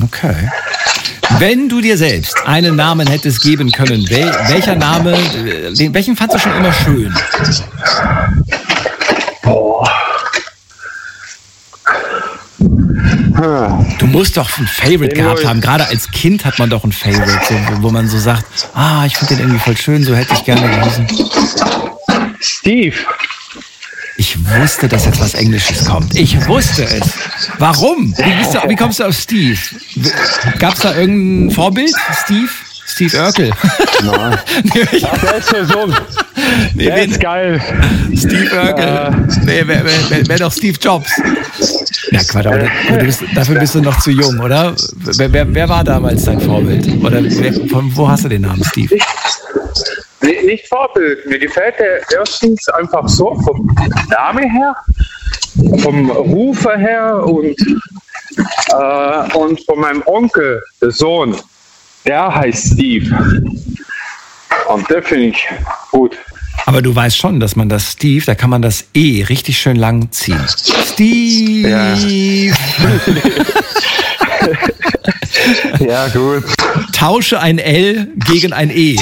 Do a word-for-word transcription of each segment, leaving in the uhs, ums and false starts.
Okay. Wenn du dir selbst einen Namen hättest geben können, wel, welcher Name, den, welchen fandst du schon immer schön? Oh. Du musst doch ein Favorite gehabt haben. Gerade als Kind hat man doch ein Favorite, so, wo man so sagt, ah, ich finde den irgendwie voll schön, so hätte ich gerne gewesen. Steve. Ich wusste, dass jetzt was Englisches kommt. Ich wusste es. Warum? Wie, bist du, wie kommst du auf Steve? Gab es da irgendein Vorbild? Steve? Steve Urkel? Nein. Ach, der ist ja so. Nee, der wen? ist geil. Steve Urkel. Äh. Nee, wer, wer, wer, wer doch Steve Jobs? Ja, Quatsch, aber du bist, dafür bist du noch zu jung, oder? Wer, wer, wer war damals dein Vorbild? Oder wer, von wo hast du den Namen Steve? Nicht, nicht Vorbild. Mir gefällt der erstens einfach so vom Namen her, vom Rufe her und, äh, und von meinem Onkel, der Sohn. Der heißt Steve. Und der finde ich gut. Aber du weißt schon, dass man das Steve, da kann man das E richtig schön lang ziehen. Steve! Ja, ja gut. Tausche ein L gegen ein E.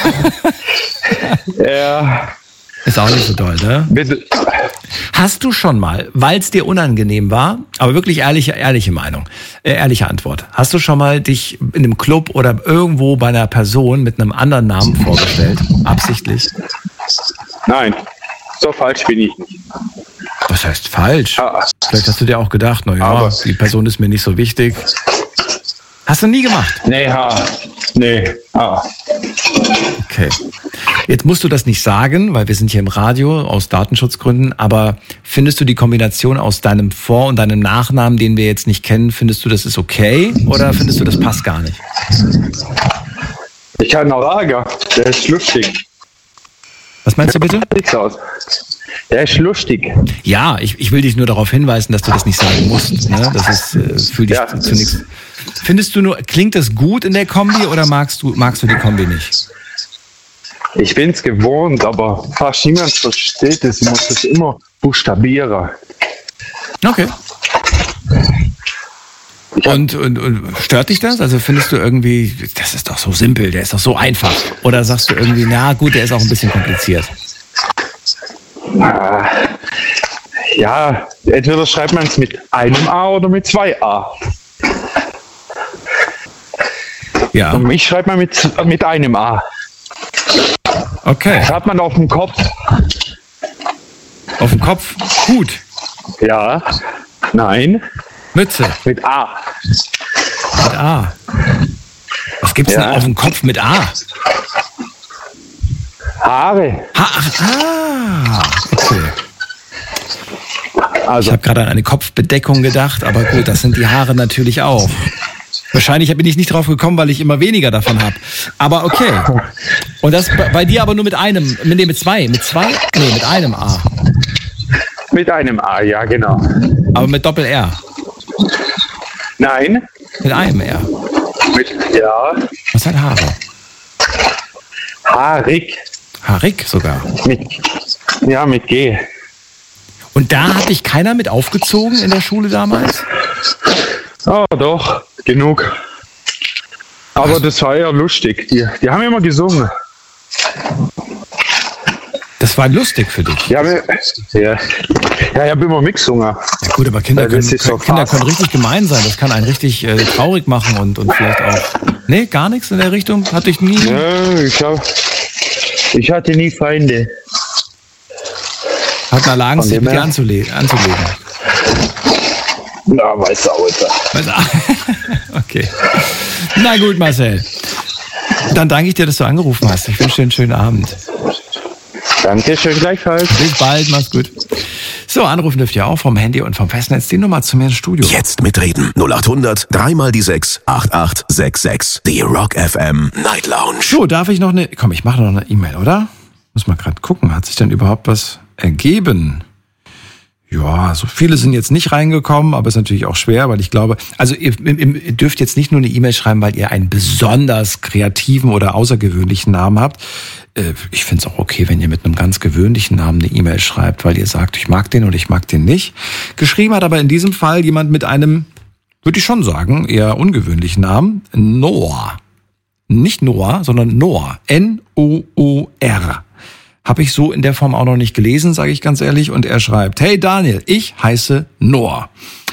Ja. Ist auch nicht so toll, ne? Bitte. Hast du schon mal, weil es dir unangenehm war, aber wirklich ehrliche, ehrliche Meinung, äh, ehrliche Antwort, hast du schon mal dich in einem Club oder irgendwo bei einer Person mit einem anderen Namen vorgestellt? Absichtlich? Nein, so falsch bin ich nicht. Was heißt falsch? Ah. Vielleicht hast du dir auch gedacht, naja, Aber die Person ist mir nicht so wichtig. Hast du nie gemacht? Nee, ha. Nee, ha. Okay. Jetzt musst du das nicht sagen, weil wir sind hier im Radio aus Datenschutzgründen, aber findest du die Kombination aus deinem Vor- und deinem Nachnamen, den wir jetzt nicht kennen, findest du, das ist okay oder findest du, das passt gar nicht? Ich habe noch Lager, der ist lustig. Was meinst du bitte? Nichts aus. Der ist lustig. Ja, ich, ich will dich nur darauf hinweisen, dass du das nicht sagen musst. Ne? Das ist äh, für dich Ja. zu nichts. Findest du nur, klingt das gut in der Kombi oder magst du, magst du die Kombi nicht? Ich bin es gewohnt, aber fast niemand versteht es. Ich muss es immer buchstabieren. Okay. Und, und, und stört dich das? Also findest du irgendwie, das ist doch so simpel, der ist doch so einfach. Oder sagst du irgendwie, na gut, der ist auch ein bisschen kompliziert? Ah, ja, entweder schreibt man es mit einem A oder mit zwei A. Ja. Und mich schreibt man mit, mit einem A. Okay. Hat man auf dem Kopf. Auf dem Kopf, Hut, Ja. Nein. Mütze, Mit A. mit A. Was gibt's Ja. denn auf dem Kopf mit A? Haare. Ha, ach, ah, okay. Ich Also, habe gerade an eine Kopfbedeckung gedacht, aber gut, das sind die Haare natürlich auch. Wahrscheinlich bin ich nicht drauf gekommen, weil ich immer weniger davon habe. Aber okay. Und das bei, bei dir aber nur mit einem, nee, mit zwei, mit zwei? Nee, mit einem A. mit einem A, ja, genau. Aber mit Doppel-R. Nein. Mit einem R. Mit, ja. Was hat Haare? Haarig. Haarig sogar. Mit, ja, mit G. Und da hat dich keiner mit aufgezogen in der Schule damals? Oh, doch. Genug. Aber das war ja lustig. Die, die haben immer gesungen. Das war lustig für dich. Ja, wir- ja, ja ich habe immer mitgesungen. Ja gut, aber Kinder, Ja, können, das ist so Kinder fast. können richtig gemein sein. Das kann einen richtig äh, traurig machen und, und vielleicht auch... Nee, gar nichts in der Richtung? Hatte ich nie... Ja, ich, hab, ich hatte nie Feinde. Hat eine Angst, Von sich dem mit dir her? anzule anzulegen. Na, weiß auch nicht. Weißt du? Okay. Na gut, Marcel. Dann danke ich dir, dass du angerufen hast. Ich wünsche dir einen schönen Abend. Danke schön, gleichfalls. Bis bald, mach's gut. So, anrufen dürft ihr auch vom Handy und vom Festnetz. Die Nummer zu mir ins Studio. Jetzt mitreden. null acht hundert, dreimal die sechs, acht acht sechs sechs. Die Rock F M Night Lounge. So, darf ich noch eine... Komm, ich mache noch eine E-Mail, oder? Muss mal gerade gucken. Hat sich denn überhaupt was ergeben? Ja, so viele sind jetzt nicht reingekommen, aber ist natürlich auch schwer, weil ich glaube, also ihr, ihr dürft jetzt nicht nur eine E-Mail schreiben, weil ihr einen besonders kreativen oder außergewöhnlichen Namen habt. Ich finde es auch okay, wenn ihr mit einem ganz gewöhnlichen Namen eine E-Mail schreibt, weil ihr sagt, ich mag den oder ich mag den nicht. Geschrieben hat aber in diesem Fall jemand mit einem würde ich schon sagen, eher ungewöhnlichen Namen. Noah. Nicht Noah, sondern Noah. N O O R. Habe ich so in der Form auch noch nicht gelesen, sage ich ganz ehrlich. Und er schreibt, hey Daniel, ich heiße Noah.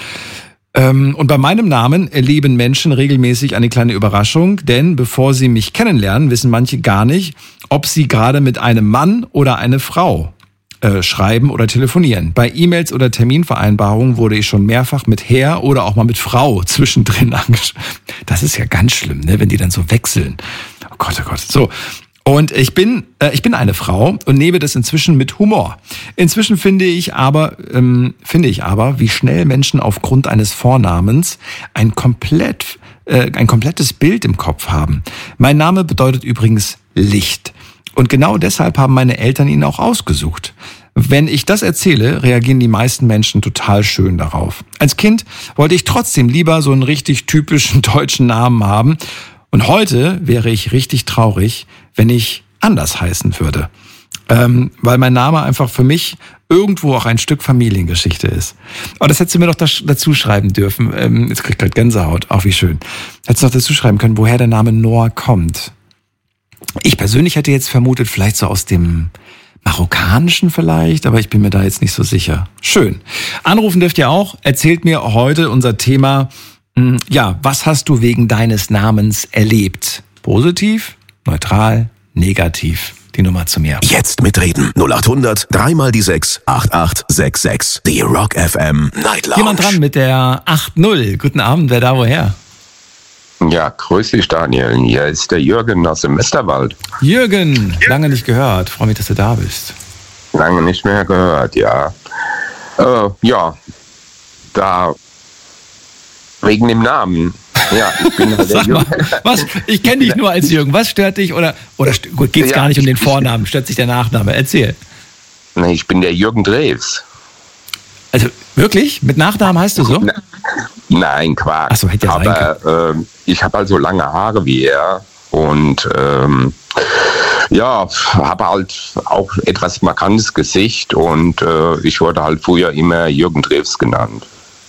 Ähm, und bei meinem Namen erleben Menschen regelmäßig eine kleine Überraschung, denn bevor sie mich kennenlernen, wissen manche gar nicht, ob sie gerade mit einem Mann oder eine Frau äh, schreiben oder telefonieren. Bei E-Mails oder Terminvereinbarungen wurde ich schon mehrfach mit Herr oder auch mal mit Frau zwischendrin angeschrieben. Das ist ja ganz schlimm, ne, wenn die dann so wechseln. Oh Gott, oh Gott. So. Und ich bin, äh, ich bin eine Frau und nehme das inzwischen mit Humor. Inzwischen finde ich aber, ähm, finde ich aber, wie schnell Menschen aufgrund eines Vornamens ein komplett, äh, ein komplettes Bild im Kopf haben. Mein Name bedeutet übrigens Licht. Und genau deshalb haben meine Eltern ihn auch ausgesucht. Wenn ich das erzähle, reagieren die meisten Menschen total schön darauf. Als Kind wollte ich trotzdem lieber so einen richtig typischen deutschen Namen haben. Und heute wäre ich richtig traurig, wenn ich anders heißen würde. Ähm, weil mein Name einfach für mich irgendwo auch ein Stück Familiengeschichte ist. Aber das hättest du mir doch dazu schreiben dürfen. Ähm, jetzt krieg ich gerade Gänsehaut. Auch wie schön. Hättest du noch dazu schreiben können, woher der Name Noah kommt. Ich persönlich hätte jetzt vermutet, vielleicht so aus dem Marokkanischen vielleicht, aber ich bin mir da jetzt nicht so sicher. Schön. Anrufen dürft ihr auch. Erzählt mir heute unser Thema. Ja, was hast du wegen deines Namens erlebt? Positiv, neutral, negativ? Die Nummer zu mir. Jetzt mitreden. null acht hundert, dreimal die sechs, acht acht sechs sechs. Die Rock F M Night Lounge. Jemand dran mit der acht null. Guten Abend, wer da woher? Ja, grüß dich, Daniel. Hier ist der Jürgen aus dem Westerwald. Jürgen, lange nicht gehört. Freue mich, dass du da bist. Lange nicht mehr gehört, ja. Äh, ja, da wegen dem Namen. Ja, ich bin halt der Sag mal, was? Ich kenne dich nur als Jürgen. Was stört dich? Oder, oder gut, geht's ja, gar nicht um den Vornamen? Stört sich der Nachname? Erzähl. Nee, ich bin der Jürgen Drews. Also wirklich? Mit Nachnamen heißt du so? Na, nein, Quark. Ach so, hätte ja sein Aber äh, ich habe halt so lange Haare wie er und ähm, ja, habe halt auch etwas markantes Gesicht und äh, ich wurde halt früher immer Jürgen Drews genannt.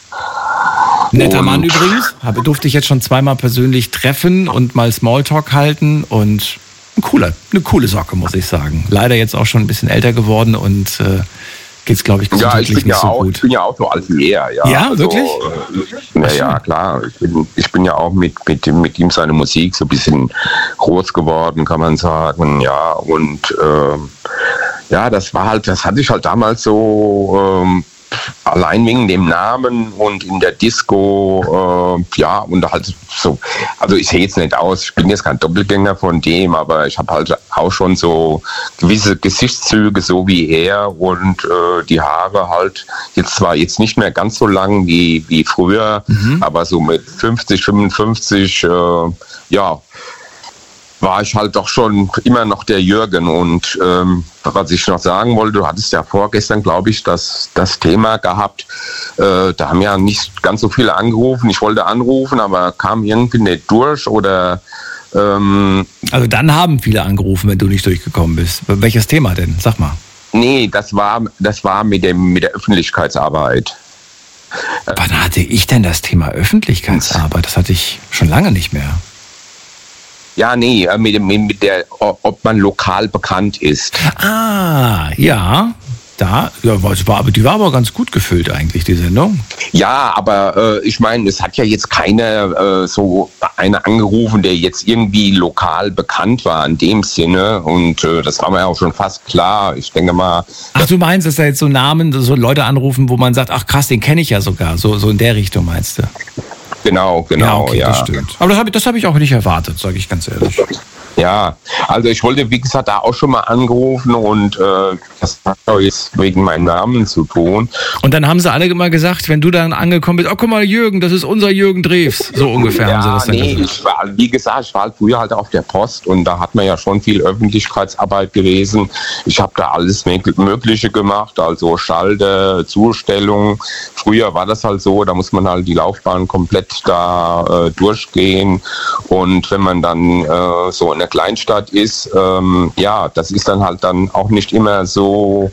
Netter und Mann übrigens. Habe, durfte ich jetzt schon zweimal persönlich treffen und mal Smalltalk halten und ein cooler, eine coole Socke, muss ich sagen. Leider jetzt auch schon ein bisschen älter geworden und äh, geht's, glaube ich, ja, ich bin nicht ja so auch, gut. Ich bin ja auch so alt wie er. Ja, ja also, wirklich? Äh, ja, ja, klar. Ich bin, ich bin ja auch mit, mit, mit ihm seine Musik so ein bisschen groß geworden, kann man sagen. Ja, und ähm, ja, das war halt, das hatte ich halt damals so ähm, allein wegen dem Namen und in der Disco, äh, ja, und halt so, also ich sehe jetzt nicht aus, ich bin jetzt kein Doppelgänger von dem, aber ich habe halt auch schon so gewisse Gesichtszüge, so wie er und äh, die Haare halt jetzt zwar jetzt nicht mehr ganz so lang wie, wie früher, mhm. aber so mit fünfzig, fünfundfünfzig, äh, ja, war ich halt doch schon immer noch der Jürgen. Und ähm, was ich noch sagen wollte, du hattest ja vorgestern, glaube ich, das, das Thema gehabt. Äh, da haben ja nicht ganz so viele angerufen. Ich wollte anrufen, aber kam irgendwie nicht durch oder... Ähm, also dann haben viele angerufen, wenn du nicht durchgekommen bist. Welches Thema denn? Sag mal. Nee, das war, das war mit, dem, mit der Öffentlichkeitsarbeit. Wann hatte ich denn das Thema Öffentlichkeitsarbeit? Das hatte ich schon lange nicht mehr. Ja, nee, mit, mit der, ob man lokal bekannt ist. Ah, ja, da, ja, aber die war aber ganz gut gefüllt eigentlich, die Sendung. Ja, aber äh, ich meine, es hat ja jetzt keiner äh, so eine angerufen, der jetzt irgendwie lokal bekannt war in dem Sinne und äh, das war mir ja auch schon fast klar. Ich denke mal... Ach, du meinst, dass da jetzt so Namen, so Leute anrufen, wo man sagt, ach krass, den kenne ich ja sogar, so, so in der Richtung meinst du? Genau, genau, ja. Okay, ja. Das stimmt. Aber das habe ich, das hab ich auch nicht erwartet, sage ich ganz ehrlich. Ja, also ich wollte, wie gesagt, da auch schon mal angerufen und äh, das hat auch jetzt wegen meinem Namen zu tun. Und dann haben sie alle immer gesagt, wenn du dann angekommen bist, oh guck mal Jürgen, das ist unser Jürgen Drews. So ungefähr ja, haben sie das dann nee, gesagt. Ich war, wie gesagt, ich war halt früher halt auf der Post und da hat man ja schon viel Öffentlichkeitsarbeit gewesen. Ich habe da alles Mögliche gemacht, also Schalter, Zustellung. Früher war das halt so, da muss man halt die Laufbahn komplett da äh, durchgehen und wenn man dann äh, so in der Kleinstadt ist, ähm, ja, das ist dann halt dann auch nicht immer so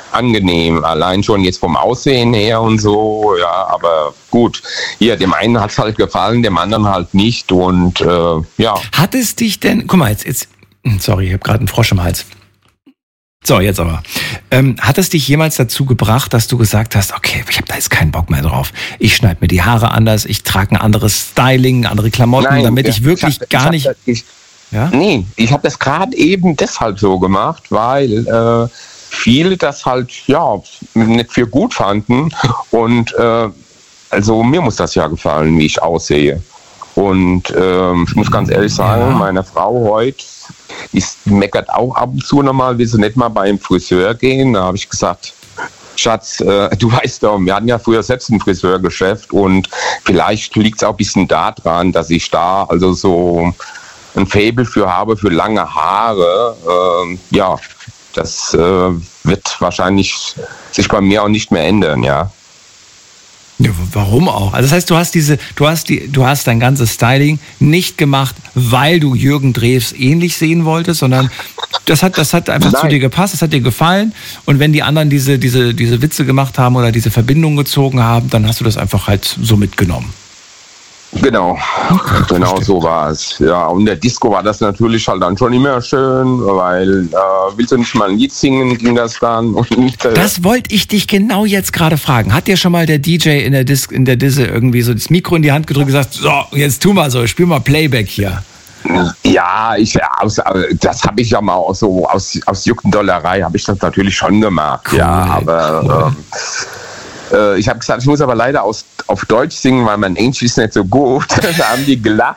angenehm, allein schon jetzt vom Aussehen her und so, ja, aber gut, hier, dem einen hat es halt gefallen, dem anderen halt nicht und äh, ja. Hat es dich denn, guck mal, jetzt, jetzt sorry, ich habe gerade einen Frosch im Hals. So, jetzt aber. Ähm, hat es dich jemals dazu gebracht, dass du gesagt hast, okay, ich habe da jetzt keinen Bock mehr drauf. Ich schneide mir die Haare anders, ich trage ein anderes Styling, andere Klamotten, Nein, damit ich wirklich ich hab, gar ich nicht... Ich, ja? Nee, ich habe das gerade eben deshalb so gemacht, weil äh, viele das halt, ja, nicht für gut fanden. Und äh, also mir muss das ja gefallen, wie ich aussehe. Und äh, ich muss ganz ehrlich sagen, ja. meine Frau heute, die meckert auch ab und zu nochmal, will sie nicht mal beim Friseur gehen. Da habe ich gesagt, Schatz, äh, du weißt doch, wir hatten ja früher selbst ein Friseurgeschäft und vielleicht liegt es auch ein bisschen daran, dass ich da also so ein Faible für habe, für lange Haare. Äh, ja, das äh, wird wahrscheinlich sich bei mir auch nicht mehr ändern, ja. Ja, warum auch? Also das heißt, du hast diese, du hast die, du hast dein ganzes Styling nicht gemacht, weil du Jürgen Drews ähnlich sehen wolltest, sondern das hat, das hat einfach Nein. zu dir gepasst, das hat dir gefallen. Und wenn die anderen diese, diese, diese Witze gemacht haben oder diese Verbindung gezogen haben, dann hast du das einfach halt so mitgenommen. Genau, okay, genau verstehe. So war es. Ja, und der Disco war das natürlich halt dann schon immer schön, weil äh, willst du nicht mal ein Lied singen, ging das dann. Und, äh, das wollte ich dich genau jetzt gerade fragen. Hat dir schon mal der D J in der Dis in der Disse irgendwie so das Mikro in die Hand gedrückt und gesagt, so, jetzt tu mal so, spiel mal Playback hier? Ja, ich, aus, das habe ich ja mal auch so aus, aus Juckendollerei habe ich das natürlich schon gemacht. Cool, ja, aber cool. ähm, Ich habe gesagt, ich muss aber leider aus, auf Deutsch singen, weil mein Englisch ist nicht so gut. Da haben die gelacht.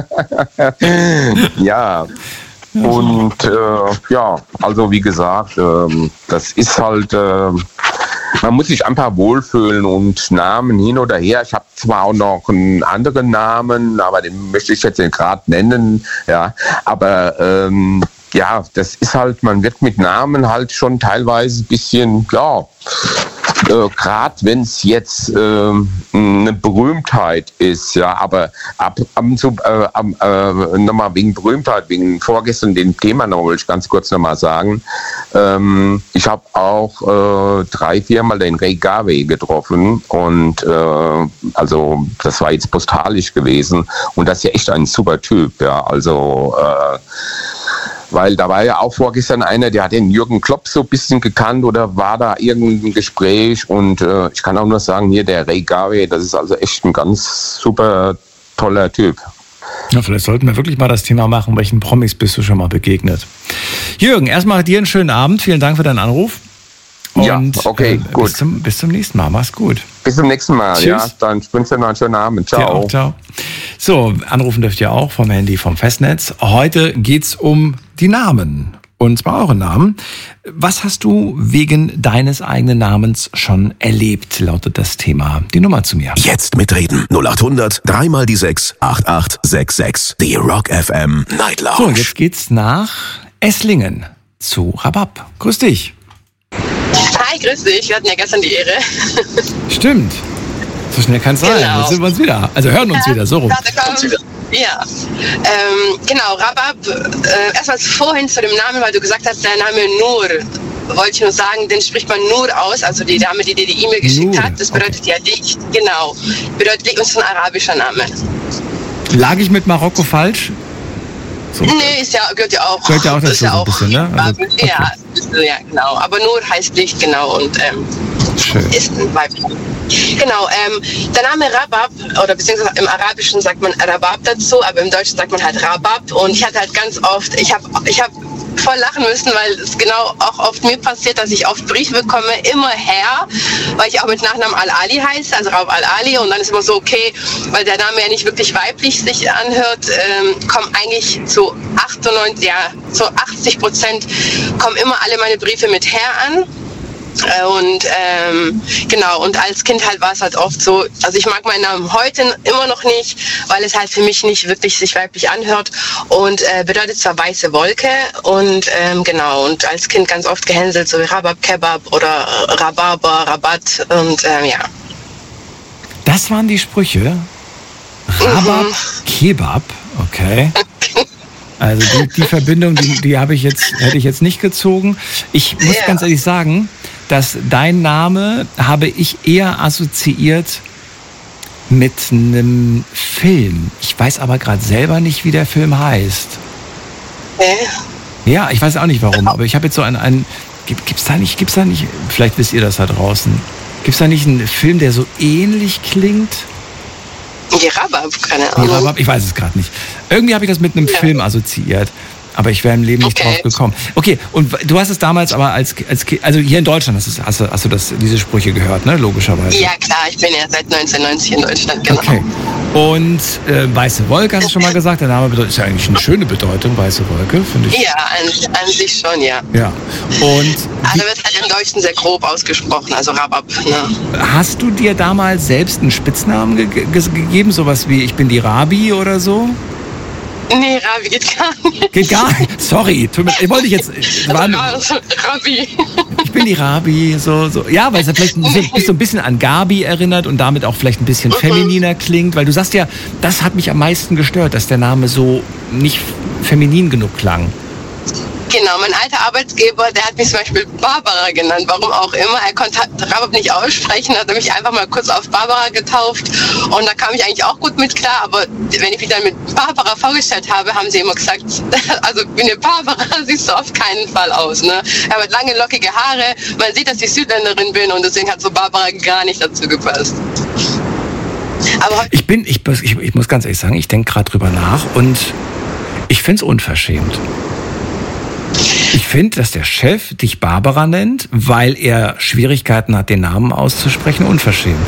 Ja. Und äh, ja, also wie gesagt, äh, das ist halt, äh, man muss sich einfach wohlfühlen und Namen hin oder her. Ich habe zwar auch noch einen anderen Namen, aber den möchte ich jetzt gerade nennen. Ja, aber ähm, ja, das ist halt, man wird mit Namen halt schon teilweise ein bisschen, ja, Äh, gerade wenn es jetzt äh, eine Berühmtheit ist, ja, aber ab, ab und zu, äh, äh, nochmal wegen Berühmtheit, wegen vorgestern dem Thema noch, will ich ganz kurz nochmal sagen, ähm, ich habe auch äh, drei, viermal den Ray Garvey getroffen und äh, also das war jetzt postalisch gewesen und das ist ja echt ein super Typ, ja, also äh, weil da war ja auch vorgestern einer, der hat den Jürgen Klopp so ein bisschen gekannt oder war da irgendein Gespräch und äh, ich kann auch nur sagen, hier der Ray Garvey, das ist also echt ein ganz super toller Typ. Ja, vielleicht sollten wir wirklich mal das Thema machen, welchen Promis bist du schon mal begegnet. Jürgen, erstmal dir einen schönen Abend, vielen Dank für deinen Anruf. Und, ja, okay, äh, gut. Bis zum, bis zum nächsten Mal, mach's gut. Bis zum nächsten Mal, Tschüss. Ja, dann wünsche ich dir noch einen schönen Abend. Ciao. Auch, ciao. So, anrufen dürft ihr auch vom Handy, vom Festnetz. Heute geht's um die Namen. Und zwar eure Namen. Was hast du wegen deines eigenen Namens schon erlebt, lautet das Thema. Die Nummer zu mir. Jetzt mitreden. null acht hundert, drei mal die sechs, acht acht sechs sechs. Die Rock F M Night Lounge. So, jetzt geht's nach Esslingen zu Rabab. Grüß dich. Hi, grüß dich. Wir hatten ja gestern die Ehre. Stimmt. So schnell kann es sein. Genau. Jetzt sind wir uns wieder. Also hören uns ja, wieder, so rum. Ja, ähm, genau, Rabab, äh, erstmal vorhin zu dem Namen, weil du gesagt hast, der Name Nur, wollte ich nur sagen, den spricht man Nur aus, also die Dame, die dir die E-Mail geschickt Nur. hat, das bedeutet okay. ja Licht, genau, bedeutet Licht und ist ein arabischer Name. Lag ich mit Marokko falsch? So. Nee, ist ja, gehört ja auch. Gehört ja auch dazu ist ja so ein bisschen, ne? Also, okay. Ja, ist, ja, genau, aber Nur heißt Licht, genau, und ähm, Schön. ist ein Weibchen. Genau, ähm, der Name Rabab, oder beziehungsweise im Arabischen sagt man Rabab dazu, aber im Deutschen sagt man halt Rabab. Und ich hatte halt ganz oft, ich habe ich hab voll lachen müssen, weil es genau auch oft mir passiert, dass ich oft Briefe bekomme, immer her, weil ich auch mit Nachnamen Al-Ali heiße, also Raub Al-Ali. Und dann ist immer so, okay, weil der Name ja nicht wirklich weiblich sich anhört, ähm, kommen eigentlich zu achtundneunzig, ja, zu achtzig Prozent kommen immer alle meine Briefe mit Herr an. Und ähm, genau, und als Kind halt war es halt oft so, also ich mag meinen Namen heute immer noch nicht, weil es halt für mich nicht wirklich sich weiblich anhört und äh, bedeutet zwar weiße Wolke und ähm, genau, und als Kind ganz oft gehänselt, so wie Rabab, Kebab oder Rhabarber, Rabat und ähm, ja. Das waren die Sprüche? Rabab, mhm. Kebab, okay. Also die, die Verbindung, die, die habe ich jetzt, hätte ich jetzt nicht gezogen. Ich muss ja. ganz ehrlich sagen, dass dein Name habe ich eher assoziiert mit einem Film. Ich weiß aber gerade selber nicht, wie der Film heißt. Äh? Ja, ich weiß auch nicht warum, aber ich habe jetzt so einen, einen gibt's da nicht, gibt's da nicht, vielleicht wisst ihr das da draußen, gibt's da nicht einen Film, der so ähnlich klingt? Die Rabab, keine Ahnung. Die Rabab, ich weiß es gerade nicht. Irgendwie habe ich das mit einem ja. Film assoziiert. Aber ich wäre im Leben nicht okay. drauf gekommen. Okay, und du hast es damals aber als, als also hier in Deutschland hast du, hast du, hast du das, diese Sprüche gehört, ne? Logischerweise. Ja klar, ich bin ja seit neunzehnhundert neunzig in Deutschland, genau. Okay. Und äh, Weiße Wolke hast du schon mal gesagt, der Name bedeutet, ist ja eigentlich eine schöne Bedeutung, Weiße Wolke, finde ich. Ja, an, an sich schon, ja. Ja. Und aber wird halt im Deutschen sehr grob ausgesprochen, also Rabab. Ne? Hast du dir damals selbst einen Spitznamen ge- ge- gegeben, sowas wie ich bin die Rabi oder so? Nee, Rabi geht gar nicht. Geht gar nicht? Sorry, ich wollte jetzt... Also, also, Rabi. Ich bin die Rabi, so, so. Ja, weil es ja vielleicht ein bisschen, so ein bisschen an Gabi erinnert und damit auch vielleicht ein bisschen femininer klingt, weil du sagst ja, das hat mich am meisten gestört, dass der Name so nicht feminin genug klang. Genau, mein alter Arbeitgeber, der hat mich zum Beispiel Barbara genannt, warum auch immer. Er konnte Rabab nicht aussprechen, hat mich einfach mal kurz auf Barbara getauft und da kam ich eigentlich auch gut mit klar, aber wenn ich mich dann mit Barbara vorgestellt habe, haben sie immer gesagt, also wie eine Barbara siehst du auf keinen Fall aus. Ne? Er hat lange, lockige Haare, man sieht, dass ich Südländerin bin und deswegen hat so Barbara gar nicht dazu gepasst. Aber ich bin, ich, ich, ich muss ganz ehrlich sagen, ich denke gerade drüber nach und ich finde es unverschämt. Ich finde, dass der Chef dich Barbara nennt, weil er Schwierigkeiten hat, den Namen auszusprechen, unverschämt.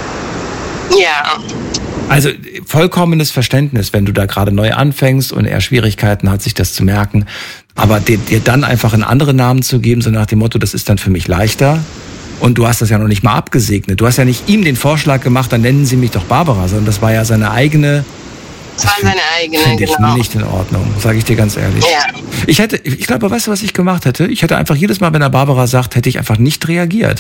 Ja. Also vollkommenes Verständnis, wenn du da gerade neu anfängst und er Schwierigkeiten hat, sich das zu merken. Aber dir, dir dann einfach einen anderen Namen zu geben, so nach dem Motto, das ist dann für mich leichter. Und du hast das ja noch nicht mal abgesegnet. Du hast ja nicht ihm den Vorschlag gemacht, dann nennen sie mich doch Barbara, sondern das war ja seine eigene... Das war seine eigene, finde ich genau. nicht in Ordnung, sage ich dir ganz ehrlich. Ja. Ich hätte, ich glaube, weißt du, was ich gemacht hätte? Ich hätte einfach jedes Mal, wenn er Barbara sagt, hätte ich einfach nicht reagiert.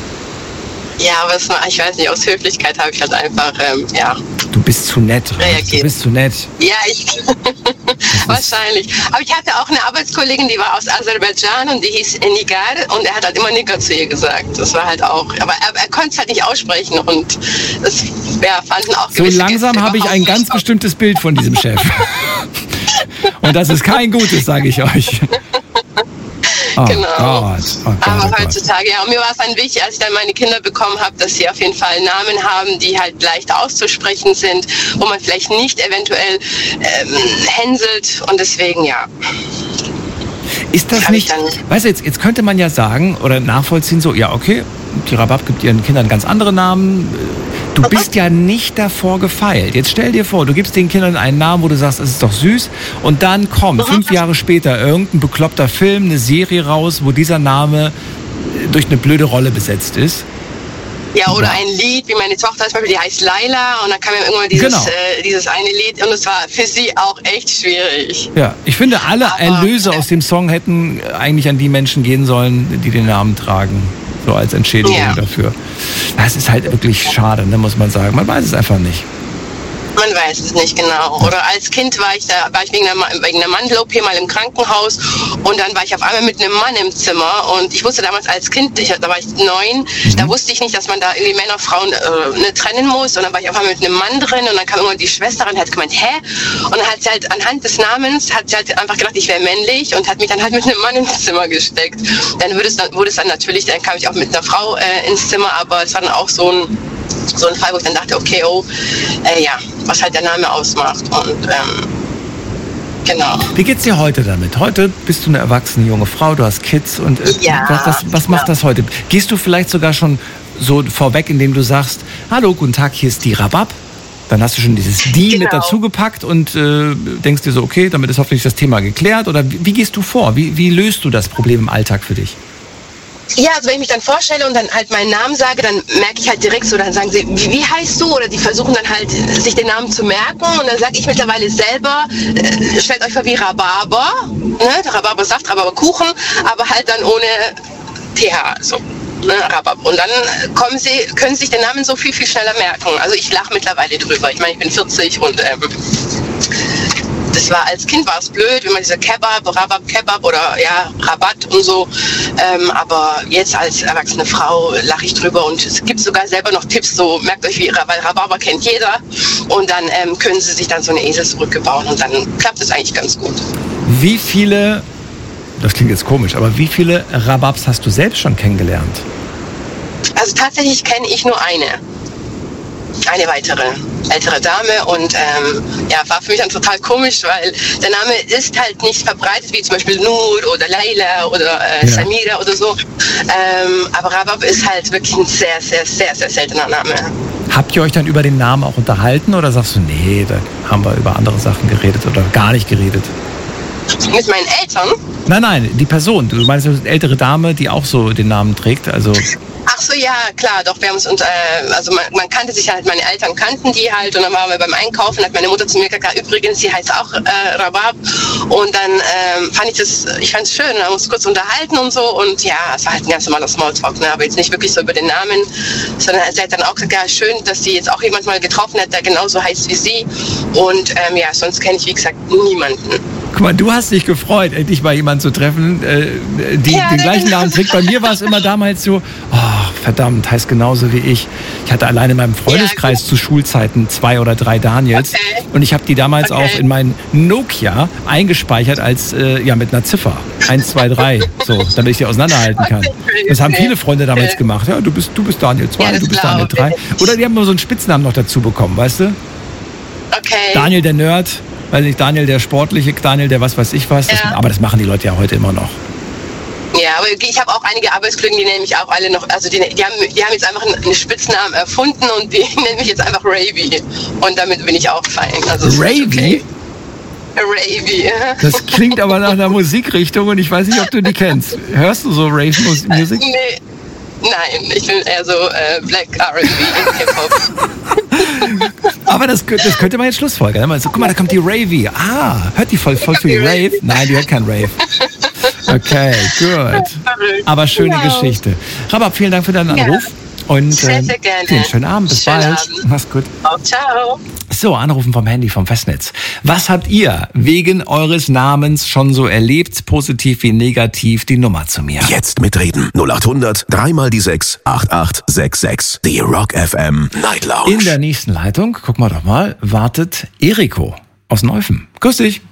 Ja, aber es, ich weiß nicht, aus Höflichkeit habe ich halt einfach, ähm, ja. Du bist zu nett, reagiert. Du bist zu nett. Ja, ich, wahrscheinlich. Aber ich hatte auch eine Arbeitskollegin, die war aus Aserbaidschan und die hieß Nigar und er hat halt immer Nigar zu ihr gesagt. Das war halt auch, aber er, er konnte es halt nicht aussprechen und das ja, fanden auch so langsam habe ich ein ganz auf. bestimmtes Bild von diesem Chef. Und das ist kein gutes, sage ich euch. Oh genau. Gott. Oh Gott, aber oh heutzutage, ja, und mir war es dann wichtig, als ich dann meine Kinder bekommen habe, dass sie auf jeden Fall Namen haben, die halt leicht auszusprechen sind, wo man vielleicht nicht eventuell ähm, hänselt und deswegen, ja. Ist das nicht, weißt du, jetzt, jetzt könnte man ja sagen oder nachvollziehen so, ja okay, die Rabab gibt ihren Kindern ganz andere Namen. Du bist ja nicht davor gefeilt. Jetzt stell dir vor, du gibst den Kindern einen Namen, wo du sagst, es ist doch süß. Und dann kommt fünf Jahre später irgendein bekloppter Film, eine Serie raus, wo dieser Name durch eine blöde Rolle besetzt ist. Ja, oder ein Lied, wie meine Tochter zum Beispiel, die heißt Laila. Und dann kam ja irgendwann dieses, genau. äh, dieses eine Lied. Und es war für sie auch echt schwierig. Ja, ich finde, alle Aber, Erlöse aus dem Song hätten eigentlich an die Menschen gehen sollen, die den Namen tragen. So als Entschädigung ja. dafür. Das ist halt wirklich schade, ne, muss man sagen. Man weiß es einfach nicht. Man weiß es nicht genau. Oder als Kind war ich da, war ich wegen einer, wegen einer Mandel-O P mal im Krankenhaus und dann war ich auf einmal mit einem Mann im Zimmer und ich wusste damals als Kind, ich, da war ich neun, mhm. da wusste ich nicht, dass man da irgendwie Männer, Frauen äh, ne, trennen muss und dann war ich auf einmal mit einem Mann drin und dann kam irgendwann die Schwester und hat gemeint, hä? Und dann hat sie halt anhand des Namens, hat sie halt einfach gedacht, ich wäre männlich und hat mich dann halt mit einem Mann ins Zimmer gesteckt. Dann wurde es dann, wurde es dann natürlich, dann kam ich auch mit einer Frau äh, ins Zimmer, aber es war dann auch so ein so ein Fall, wo ich dann dachte, okay, oh, äh, ja, was halt der Name ausmacht. Und ähm, genau. Wie geht's dir heute damit? Heute bist du eine erwachsene junge Frau, du hast Kids und äh, ja, was, was, was macht ja. das heute? Gehst du vielleicht sogar schon so vorweg, indem du sagst, hallo, guten Tag, hier ist die Rabab. Dann hast du schon dieses Die genau. mit dazu gepackt und äh, denkst dir so, okay, damit ist hoffentlich das Thema geklärt. Oder wie, wie gehst du vor? Wie, wie löst du das Problem im Alltag für dich? Ja, also wenn ich mich dann vorstelle und dann halt meinen Namen sage, dann merke ich halt direkt so, dann sagen sie, wie, wie heißt du? Oder die versuchen dann halt, sich den Namen zu merken. Und dann sage ich mittlerweile selber, äh, stellt euch vor wie Rhabarber, ne? Rhabarbersaft, Rhabarberkuchen, aber halt dann ohne T H, so. Ne, Rhabarber. Und dann kommen sie, können sie sich den Namen so viel, viel schneller merken. Also ich lache mittlerweile drüber. Ich meine, ich bin vierzig und ähm, das war als Kind war es blöd, wenn man diese Kebab, Rabab, Kebab oder ja, Rabatt und so. Ähm, aber jetzt als erwachsene Frau lache ich drüber und es gibt sogar selber noch Tipps, so merkt euch, wie, weil Rhabarber kennt jeder. Und dann ähm, können sie sich dann so eine Eselsbrücke bauen und dann klappt es eigentlich ganz gut. Wie viele, das klingt jetzt komisch, aber wie viele Rababs hast du selbst schon kennengelernt? Also tatsächlich kenne ich nur eine. Eine weitere ältere Dame und ähm, ja, war für mich dann total komisch, weil der Name ist halt nicht verbreitet, wie zum Beispiel Nur oder Leila oder äh, ja. Samira oder so. Ähm, aber Rabab ist halt wirklich ein sehr, sehr, sehr, sehr seltener Name. Habt ihr euch dann über den Namen auch unterhalten oder sagst du, nee, da haben wir über andere Sachen geredet oder gar nicht geredet? Mit meinen Eltern? Nein, nein, die Person. Du meinst eine ältere Dame, die auch so den Namen trägt, also... Ach so, ja, klar, doch, wir haben uns, und, äh, also man, man kannte sich halt, meine Eltern kannten die halt und dann waren wir beim Einkaufen, hat meine Mutter zu mir gesagt, übrigens, sie heißt auch äh, Rabab und dann ähm, fand ich das, ich fand es schön, wir haben uns kurz unterhalten und so und ja, es war halt ein ganz normaler Smalltalk, ne, aber jetzt nicht wirklich so über den Namen, sondern sie hat dann auch gesagt, ja, schön, dass sie jetzt auch jemand mal getroffen hat, der genauso heißt wie sie und ähm, ja, sonst kenne ich, wie gesagt, niemanden. Guck mal, du hast dich gefreut, endlich mal jemanden zu treffen, äh, die ja, den gleichen genau. Namen trägt. Bei mir war es immer damals so, oh, verdammt, heißt genauso wie ich. Ich hatte allein in meinem Freundeskreis ja, zu Schulzeiten zwei oder drei Daniels. Okay. Und ich habe die damals okay. auch in mein Nokia eingespeichert als, äh, ja, mit einer Ziffer. eins, zwei, drei. So, damit ich die auseinanderhalten kann. Okay. Das haben viele Freunde damals okay. gemacht. Ja, du bist, du bist Daniel zwei, ja, du bist Daniel drei. Oder die haben nur so einen Spitznamen noch dazu bekommen, weißt du? Okay. Daniel der Nerd. Weiß nicht, Daniel der Sportliche, Daniel der was weiß ich was. Ja. Das, aber das machen die Leute ja heute immer noch. Ja, aber ich habe auch einige Arbeitskollegen, die nennen mich auch alle noch, also die, die, haben, die haben jetzt einfach einen Spitznamen erfunden und die nennen mich jetzt einfach Ravy. Und damit bin ich auch fein. Also Ravy? Okay. Ravy. Das klingt aber nach einer Musikrichtung und ich weiß nicht, ob du die kennst. Hörst du so Rave-Musik? Nee. Nein, ich bin eher so äh, Black R and B, Hip-Hop. Aber das, das könnte man jetzt schlussfolgern. Also, guck mal, da kommt die Ravy. Ah, hört die voll, voll viel Rave? Nein, die hört kein Rave. Okay, gut. Aber schöne wow. Geschichte. Rabab, vielen Dank für deinen Anruf. Ja. Und sehr, sehr gerne. Äh, schönen Abend, bis schönen bald. Abend. Mach's gut. Oh, ciao. So, Anrufen vom Handy, vom Festnetz. Was habt ihr wegen eures Namens schon so erlebt, positiv wie negativ? Die Nummer zu mir. Jetzt mitreden. null acht hundert, dreimal die sechs, acht acht sechs sechs. Die Rock F M Night Lounge. In der nächsten Leitung, guck mal doch mal, wartet Eriko aus Neuffen. Grüß dich.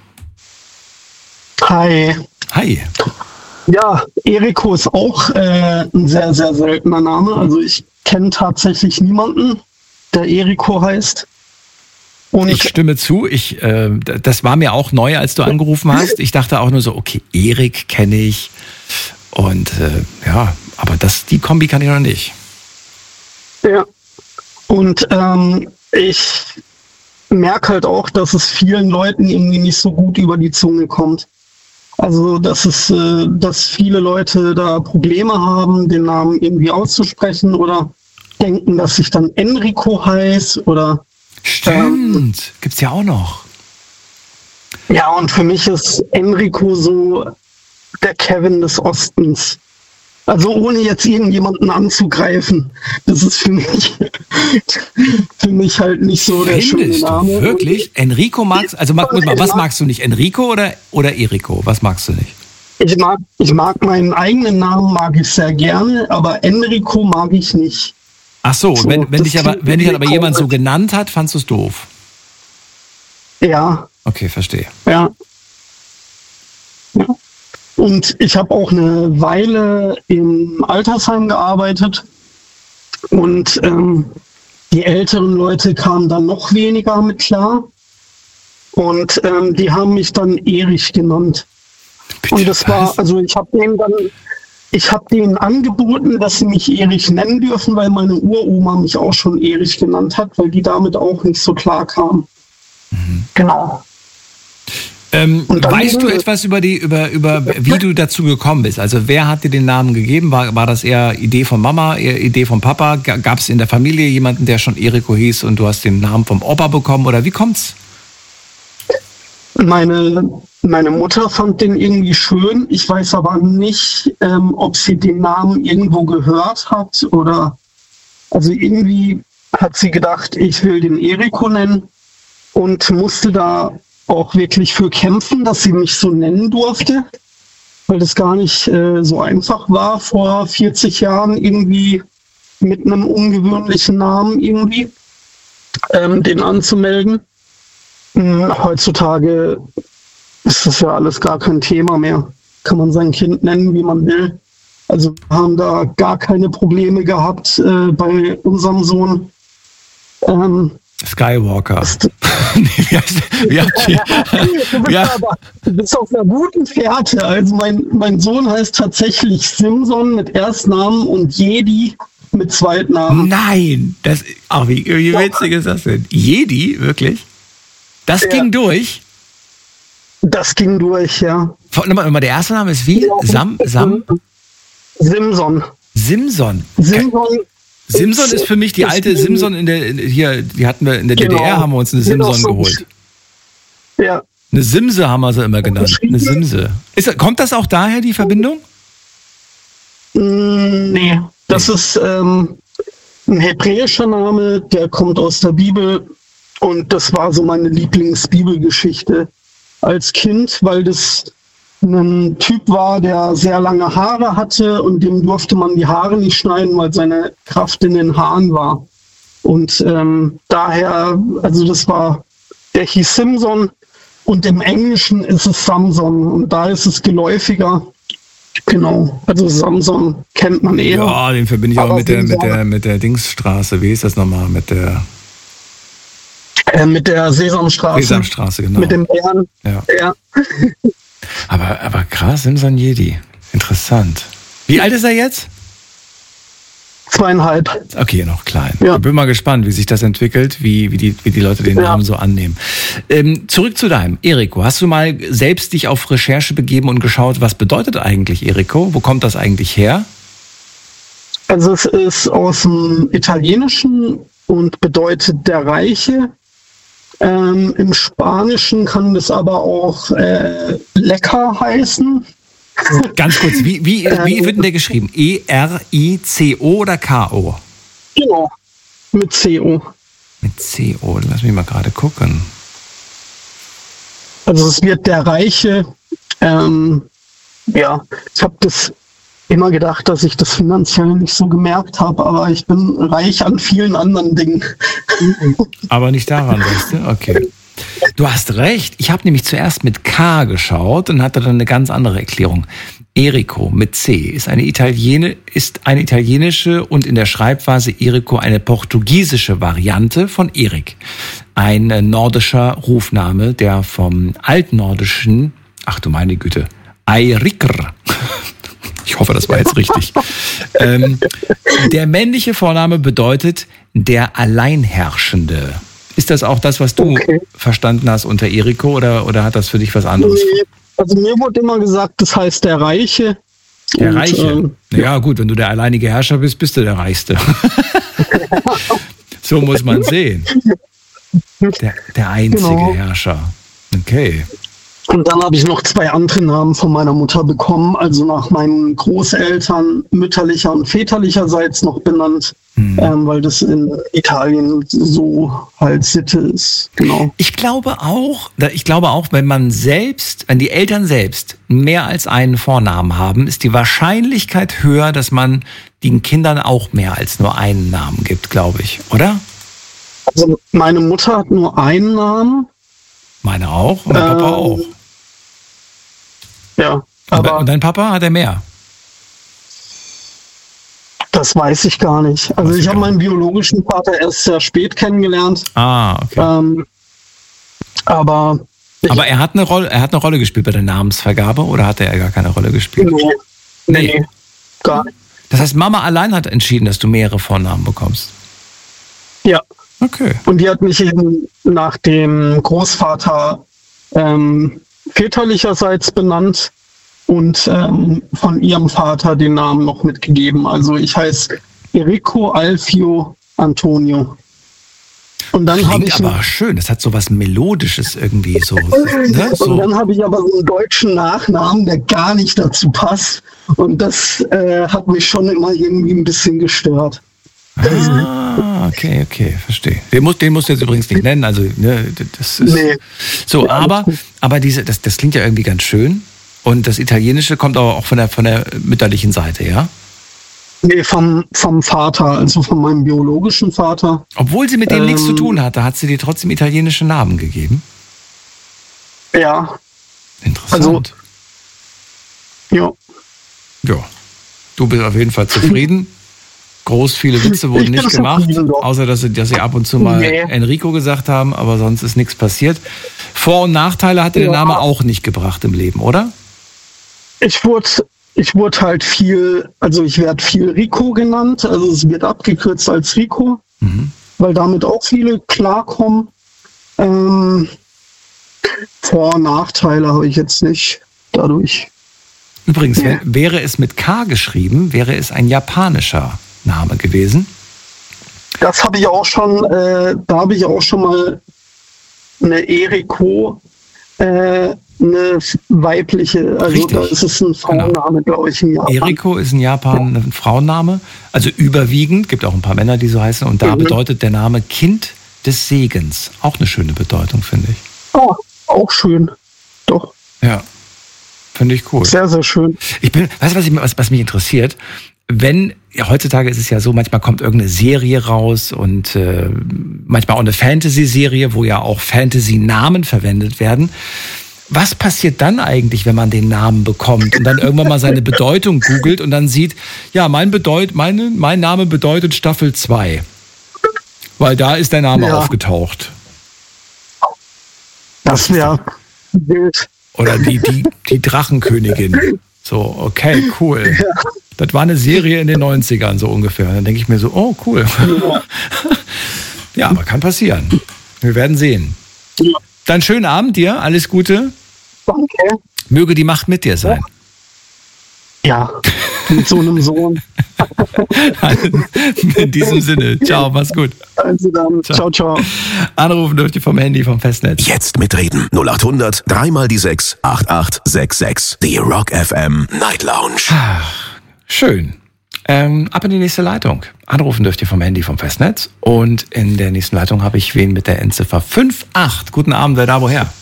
Hi. Hi. Ja, Eriko ist auch äh, ein sehr, sehr seltener Name. Also ich kenne tatsächlich niemanden, der Eriko heißt. Und ich stimme zu. Ich, äh, das war mir auch neu, als du angerufen hast. Ich dachte auch nur so, okay, Erik kenne ich. Und äh, ja, aber das, die Kombi kann ich noch nicht. Ja, und ähm, ich merke halt auch, dass es vielen Leuten irgendwie nicht so gut über die Zunge kommt. Also, dass es, äh, dass viele Leute da Probleme haben, den Namen irgendwie auszusprechen oder denken, dass ich dann Enrico heiße oder. Stimmt, ähm, gibt's ja auch noch. Ja, und für mich ist Enrico so der Kevin des Ostens. Also ohne jetzt irgendjemanden anzugreifen. Das ist für mich, für mich halt nicht so der schöne Name. Du wirklich? Enrico magst, also mag, mal, was magst du nicht? Enrico oder, oder Eriko? Was magst du nicht? Ich mag, ich mag meinen eigenen Namen, mag ich sehr gerne, aber Enrico mag ich nicht. Ach so, so wenn, wenn dich aber, wenn dich aber jemand so genannt hat, fandst du es doof? Ja. Okay, verstehe. Ja. Ja. Und ich habe auch eine Weile im Altersheim gearbeitet und ähm, die älteren Leute kamen dann noch weniger mit klar und ähm, die haben mich dann Erich genannt. Bitte, und das was? war, also ich habe denen dann, ich habe denen angeboten, dass sie mich Erich nennen dürfen, weil meine Uroma mich auch schon Erich genannt hat, weil die damit auch nicht so klar kam. Mhm. Genau. Ähm, weißt du etwas über die, über, über wie du dazu gekommen bist? Also wer hat dir den Namen gegeben? War, war das eher Idee von Mama, eher Idee von Papa? Gab es in der Familie jemanden, der schon Eriko hieß und du hast den Namen vom Opa bekommen? Oder wie kommt's? Meine, meine Mutter fand den irgendwie schön. Ich weiß aber nicht, ähm, ob sie den Namen irgendwo gehört hat oder, also irgendwie hat sie gedacht, ich will den Eriko nennen und musste da auch wirklich für kämpfen, dass sie mich so nennen durfte, weil das gar nicht äh, so einfach war, vor vierzig Jahren irgendwie mit einem ungewöhnlichen Namen irgendwie ähm, den anzumelden. Ähm, heutzutage ist das ja alles gar kein Thema mehr. Kann man sein Kind nennen, wie man will. Also wir haben da gar keine Probleme gehabt äh, bei unserem Sohn. Ähm, Skywalker. nee, wie heißt, wie habt ihr, du, bist ja. aber, du bist auf einer guten Fährte. Also mein, mein Sohn heißt tatsächlich Simson mit Erstnamen und Jedi mit Zweitnamen. Nein, das, ach, wie, wie witzig ist das denn? Jedi, wirklich? Das Ja. ging durch? Das ging durch, ja. Nochmal, der erste Name ist wie? Sam? Sam? Simson. Simson. Simson. Simson ist für mich die alte Simson in der, hier, die hatten wir in der Genau. D D R, haben wir uns eine Genau Simson so. geholt. Ja. Eine Simse haben wir sie immer genannt. Eine Simse. Ist, kommt das auch daher, die Verbindung? Mm, nee, das ist ähm, ein hebräischer Name, der kommt aus der Bibel und das war so meine Lieblingsbibelgeschichte als Kind, weil das ein Typ war, der sehr lange Haare hatte und dem durfte man die Haare nicht schneiden, weil seine Kraft in den Haaren war. Und ähm, daher, also das war, der hieß Simson und im Englischen ist es Samson und da ist es geläufiger. Genau, also Samson kennt man eher. Ja, den verbinde ich auch Aber mit der, mit Simson- der, mit der Dingsstraße. Wie ist das nochmal? Mit der Äh, mit der Sesamstraße. Sesamstraße, genau. Mit dem Bären. Ja. Ja. Aber, aber krass, Simson Jedi. Interessant. Wie alt ist er jetzt? Zweieinhalb. Okay, noch klein. Ja. Ich bin mal gespannt, wie sich das entwickelt, wie, wie, die, wie die Leute den Ja. Namen so annehmen. Ähm, zurück zu deinem. Eriko, hast du mal selbst dich auf Recherche begeben und geschaut, was bedeutet eigentlich Eriko? Wo kommt das eigentlich her? Also es ist aus dem Italienischen und bedeutet der Reiche. Ähm, Im Spanischen kann das aber auch äh, lecker heißen. Ganz kurz, wie, wie, wie wird denn der geschrieben? E R I C O oder K O? Genau, mit C O. Mit C O, lass mich mal gerade gucken. Also es wird der Reiche. Ähm, ja, ich habe das immer gedacht, dass ich das finanziell nicht so gemerkt habe, aber ich bin reich an vielen anderen Dingen. Aber nicht daran, weißt du? Okay. Du hast recht. Ich habe nämlich zuerst mit K geschaut und hatte dann eine ganz andere Erklärung. Eriko mit C ist eine, Italiener, ist eine italienische und in der Schreibweise Eriko eine portugiesische Variante von Erik. Ein nordischer Rufname, der vom altnordischen, ach du meine Güte, Eirikr. Ich hoffe, das war jetzt richtig. ähm, der männliche Vorname bedeutet der Alleinherrschende. Ist das auch das, was du Okay. verstanden hast unter Eriko oder, oder hat das für dich was anderes? Also mir wurde immer gesagt, das heißt der Reiche. Der Und, Reiche. ähm, Ja gut, wenn du der alleinige Herrscher bist, bist du der Reichste. So muss man sehen. Der, der einzige Genau. Herrscher. Okay. Und dann habe ich noch zwei andere Namen von meiner Mutter bekommen, also nach meinen Großeltern mütterlicher und väterlicherseits noch benannt, Hm. ähm, weil das in Italien so halt Sitte ist. Genau. Ich glaube auch, ich glaube auch, wenn man selbst, wenn die Eltern selbst mehr als einen Vornamen haben, ist die Wahrscheinlichkeit höher, dass man den Kindern auch mehr als nur einen Namen gibt, glaube ich, oder? Also meine Mutter hat nur einen Namen. Meine auch und mein Papa Ähm, auch. Ja, Aber, aber und dein Papa hat er mehr? das weiß ich gar nicht. Also Weiß ich ich habe auch meinen biologischen Vater erst sehr spät kennengelernt. Ah, okay. Ähm, aber ich, Aber er hat eine Rolle, er hat eine Rolle gespielt bei der Namensvergabe oder hatte er gar keine Rolle gespielt? nee, Nee. nee, gar nicht. Das heißt, Mama allein hat entschieden, dass du mehrere Vornamen bekommst. Ja. Okay. Und die hat mich eben nach dem Großvater ähm, väterlicherseits benannt und ähm, von ihrem Vater den Namen noch mitgegeben. Also ich heiße Eriko Alfio Antonio. Und dann habe Klingt ich aber schön. Das hat so was Melodisches irgendwie so. Ne? und so. dann habe ich aber so einen deutschen Nachnamen, der gar nicht dazu passt. Und das äh, hat mich schon immer irgendwie ein bisschen gestört. Ah, okay, okay, verstehe. Den musst, den musst du jetzt übrigens nicht nennen, also ne, das ist Nee. so, aber, aber diese, das, das klingt ja irgendwie ganz schön. Und das Italienische kommt aber auch von der von der mütterlichen Seite, ja? Nee, vom, vom Vater, also von meinem biologischen Vater. Obwohl sie mit dem Ähm, nichts zu tun hatte, hat sie dir trotzdem italienische Namen gegeben. Ja, Interessant. ja. Ja. Du bist auf jeden Fall zufrieden. Groß viele Witze wurden Ich bin nicht gemacht, zufrieden, doch. außer dass sie, dass sie ab und zu mal Nee. Enrico gesagt haben, aber sonst ist nichts passiert. Vor- und Nachteile hat dir der Ja. Name auch nicht gebracht im Leben, oder? Ich wurde, ich wurde halt viel, also ich werde viel Rico genannt, also es wird abgekürzt als Rico, Mhm. weil damit auch viele klarkommen. Ähm, Vor- und Nachteile habe ich jetzt nicht dadurch. Übrigens, Ja. wär- wäre es mit K geschrieben, wäre es ein japanischer Name gewesen. Das habe ich auch schon, äh, da habe ich auch schon mal eine Eriko, äh, eine weibliche, also Richtig. da ist es ein Frauenname, glaube ich, im Japan. Eriko ist in Japan ein Frauenname, also überwiegend, gibt auch ein paar Männer, die so heißen, und da Mhm. bedeutet der Name Kind des Segens. Auch eine schöne Bedeutung, finde ich. Oh, auch schön. Doch, Ja, finde ich cool. sehr, sehr schön. Ich bin, weißt du, was, ich, was, was mich interessiert? Wenn, ja, heutzutage ist es ja so, manchmal kommt irgendeine Serie raus und äh, manchmal auch eine Fantasy-Serie, wo ja auch Fantasy-Namen verwendet werden. Was passiert dann eigentlich, wenn man den Namen bekommt und dann irgendwann mal seine Bedeutung googelt und dann sieht, ja, mein, Bedeut, meine, mein Name bedeutet Staffel zwei. Weil da ist der Name Ja. aufgetaucht. Das wäre wild. Oder die, die, die Drachenkönigin. So, okay, cool. Das war eine Serie in den neunzigern so ungefähr. Und dann denke ich mir so, oh, cool. Ja, aber kann passieren. Wir werden sehen. Dann schönen Abend dir, alles Gute. Danke. Möge die Macht mit dir sein. Ja, mit so einem Sohn. In diesem Sinne, ciao, mach's gut. Also dann, ciao, ciao. Anrufen dürft ihr vom Handy, vom Festnetz. Jetzt mitreden. null acht hundert, dreimal die sechs, acht acht sechs sechs. Die Rock F M Night Lounge. Schön. Ähm, ab in die nächste Leitung. Anrufen dürft ihr vom Handy, vom Festnetz. Und in der nächsten Leitung habe ich wen mit der Endziffer fünf acht. Guten Abend, wer da woher?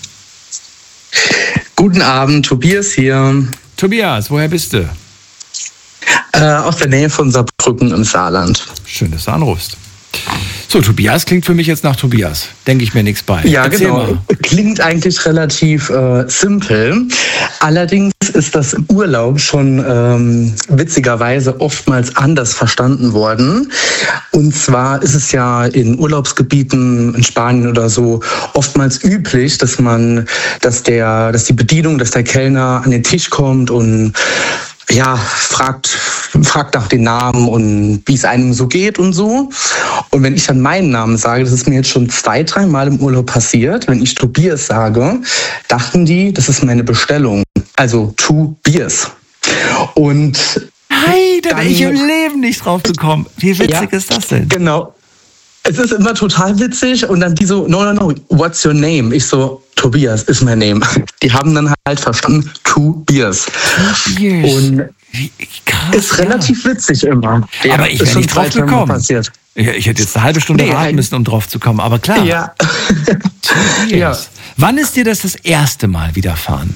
Guten Abend, Tobias hier, Tobias, woher bist du? äh, aus der Nähe von Saarbrücken im Saarland. Schön, dass du anrufst. So, Tobias klingt für mich jetzt nach Tobias. Denke ich mir nichts bei. Ja, Erzähl genau. mal. Klingt eigentlich relativ äh, simpel. Allerdings ist das im Urlaub schon ähm, witzigerweise oftmals anders verstanden worden. Und zwar ist es ja in Urlaubsgebieten in Spanien oder so oftmals üblich, dass man, dass der, dass die Bedienung, dass der Kellner an den Tisch kommt und ja, fragt, fragt nach den Namen und wie es einem so geht und so. Und wenn ich dann meinen Namen sage, das ist mir jetzt schon zwei, drei Mal im Urlaub passiert, wenn ich Tobias sage, dachten die, das ist meine Bestellung. Also Tobias. Und Hey, da wäre Dann- ich im Leben nicht drauf gekommen. Wie witzig Ja, ist das denn? genau. Es ist immer total witzig und dann die so, no, no, no, what's your name? Ich so, Tobias ist mein Name. Die haben dann halt verstanden, Tobias. Tobias. Und Wie, krass, ist ja. relativ witzig immer. Ja, Aber ich ist wäre schon nicht drauf zwei, dreimal gekommen. passiert. Ich, ich hätte jetzt eine halbe Stunde Nee, warten ein- müssen, um drauf zu kommen. Aber klar, Ja. Tobias. Ja. Wann ist dir das das erste Mal widerfahren?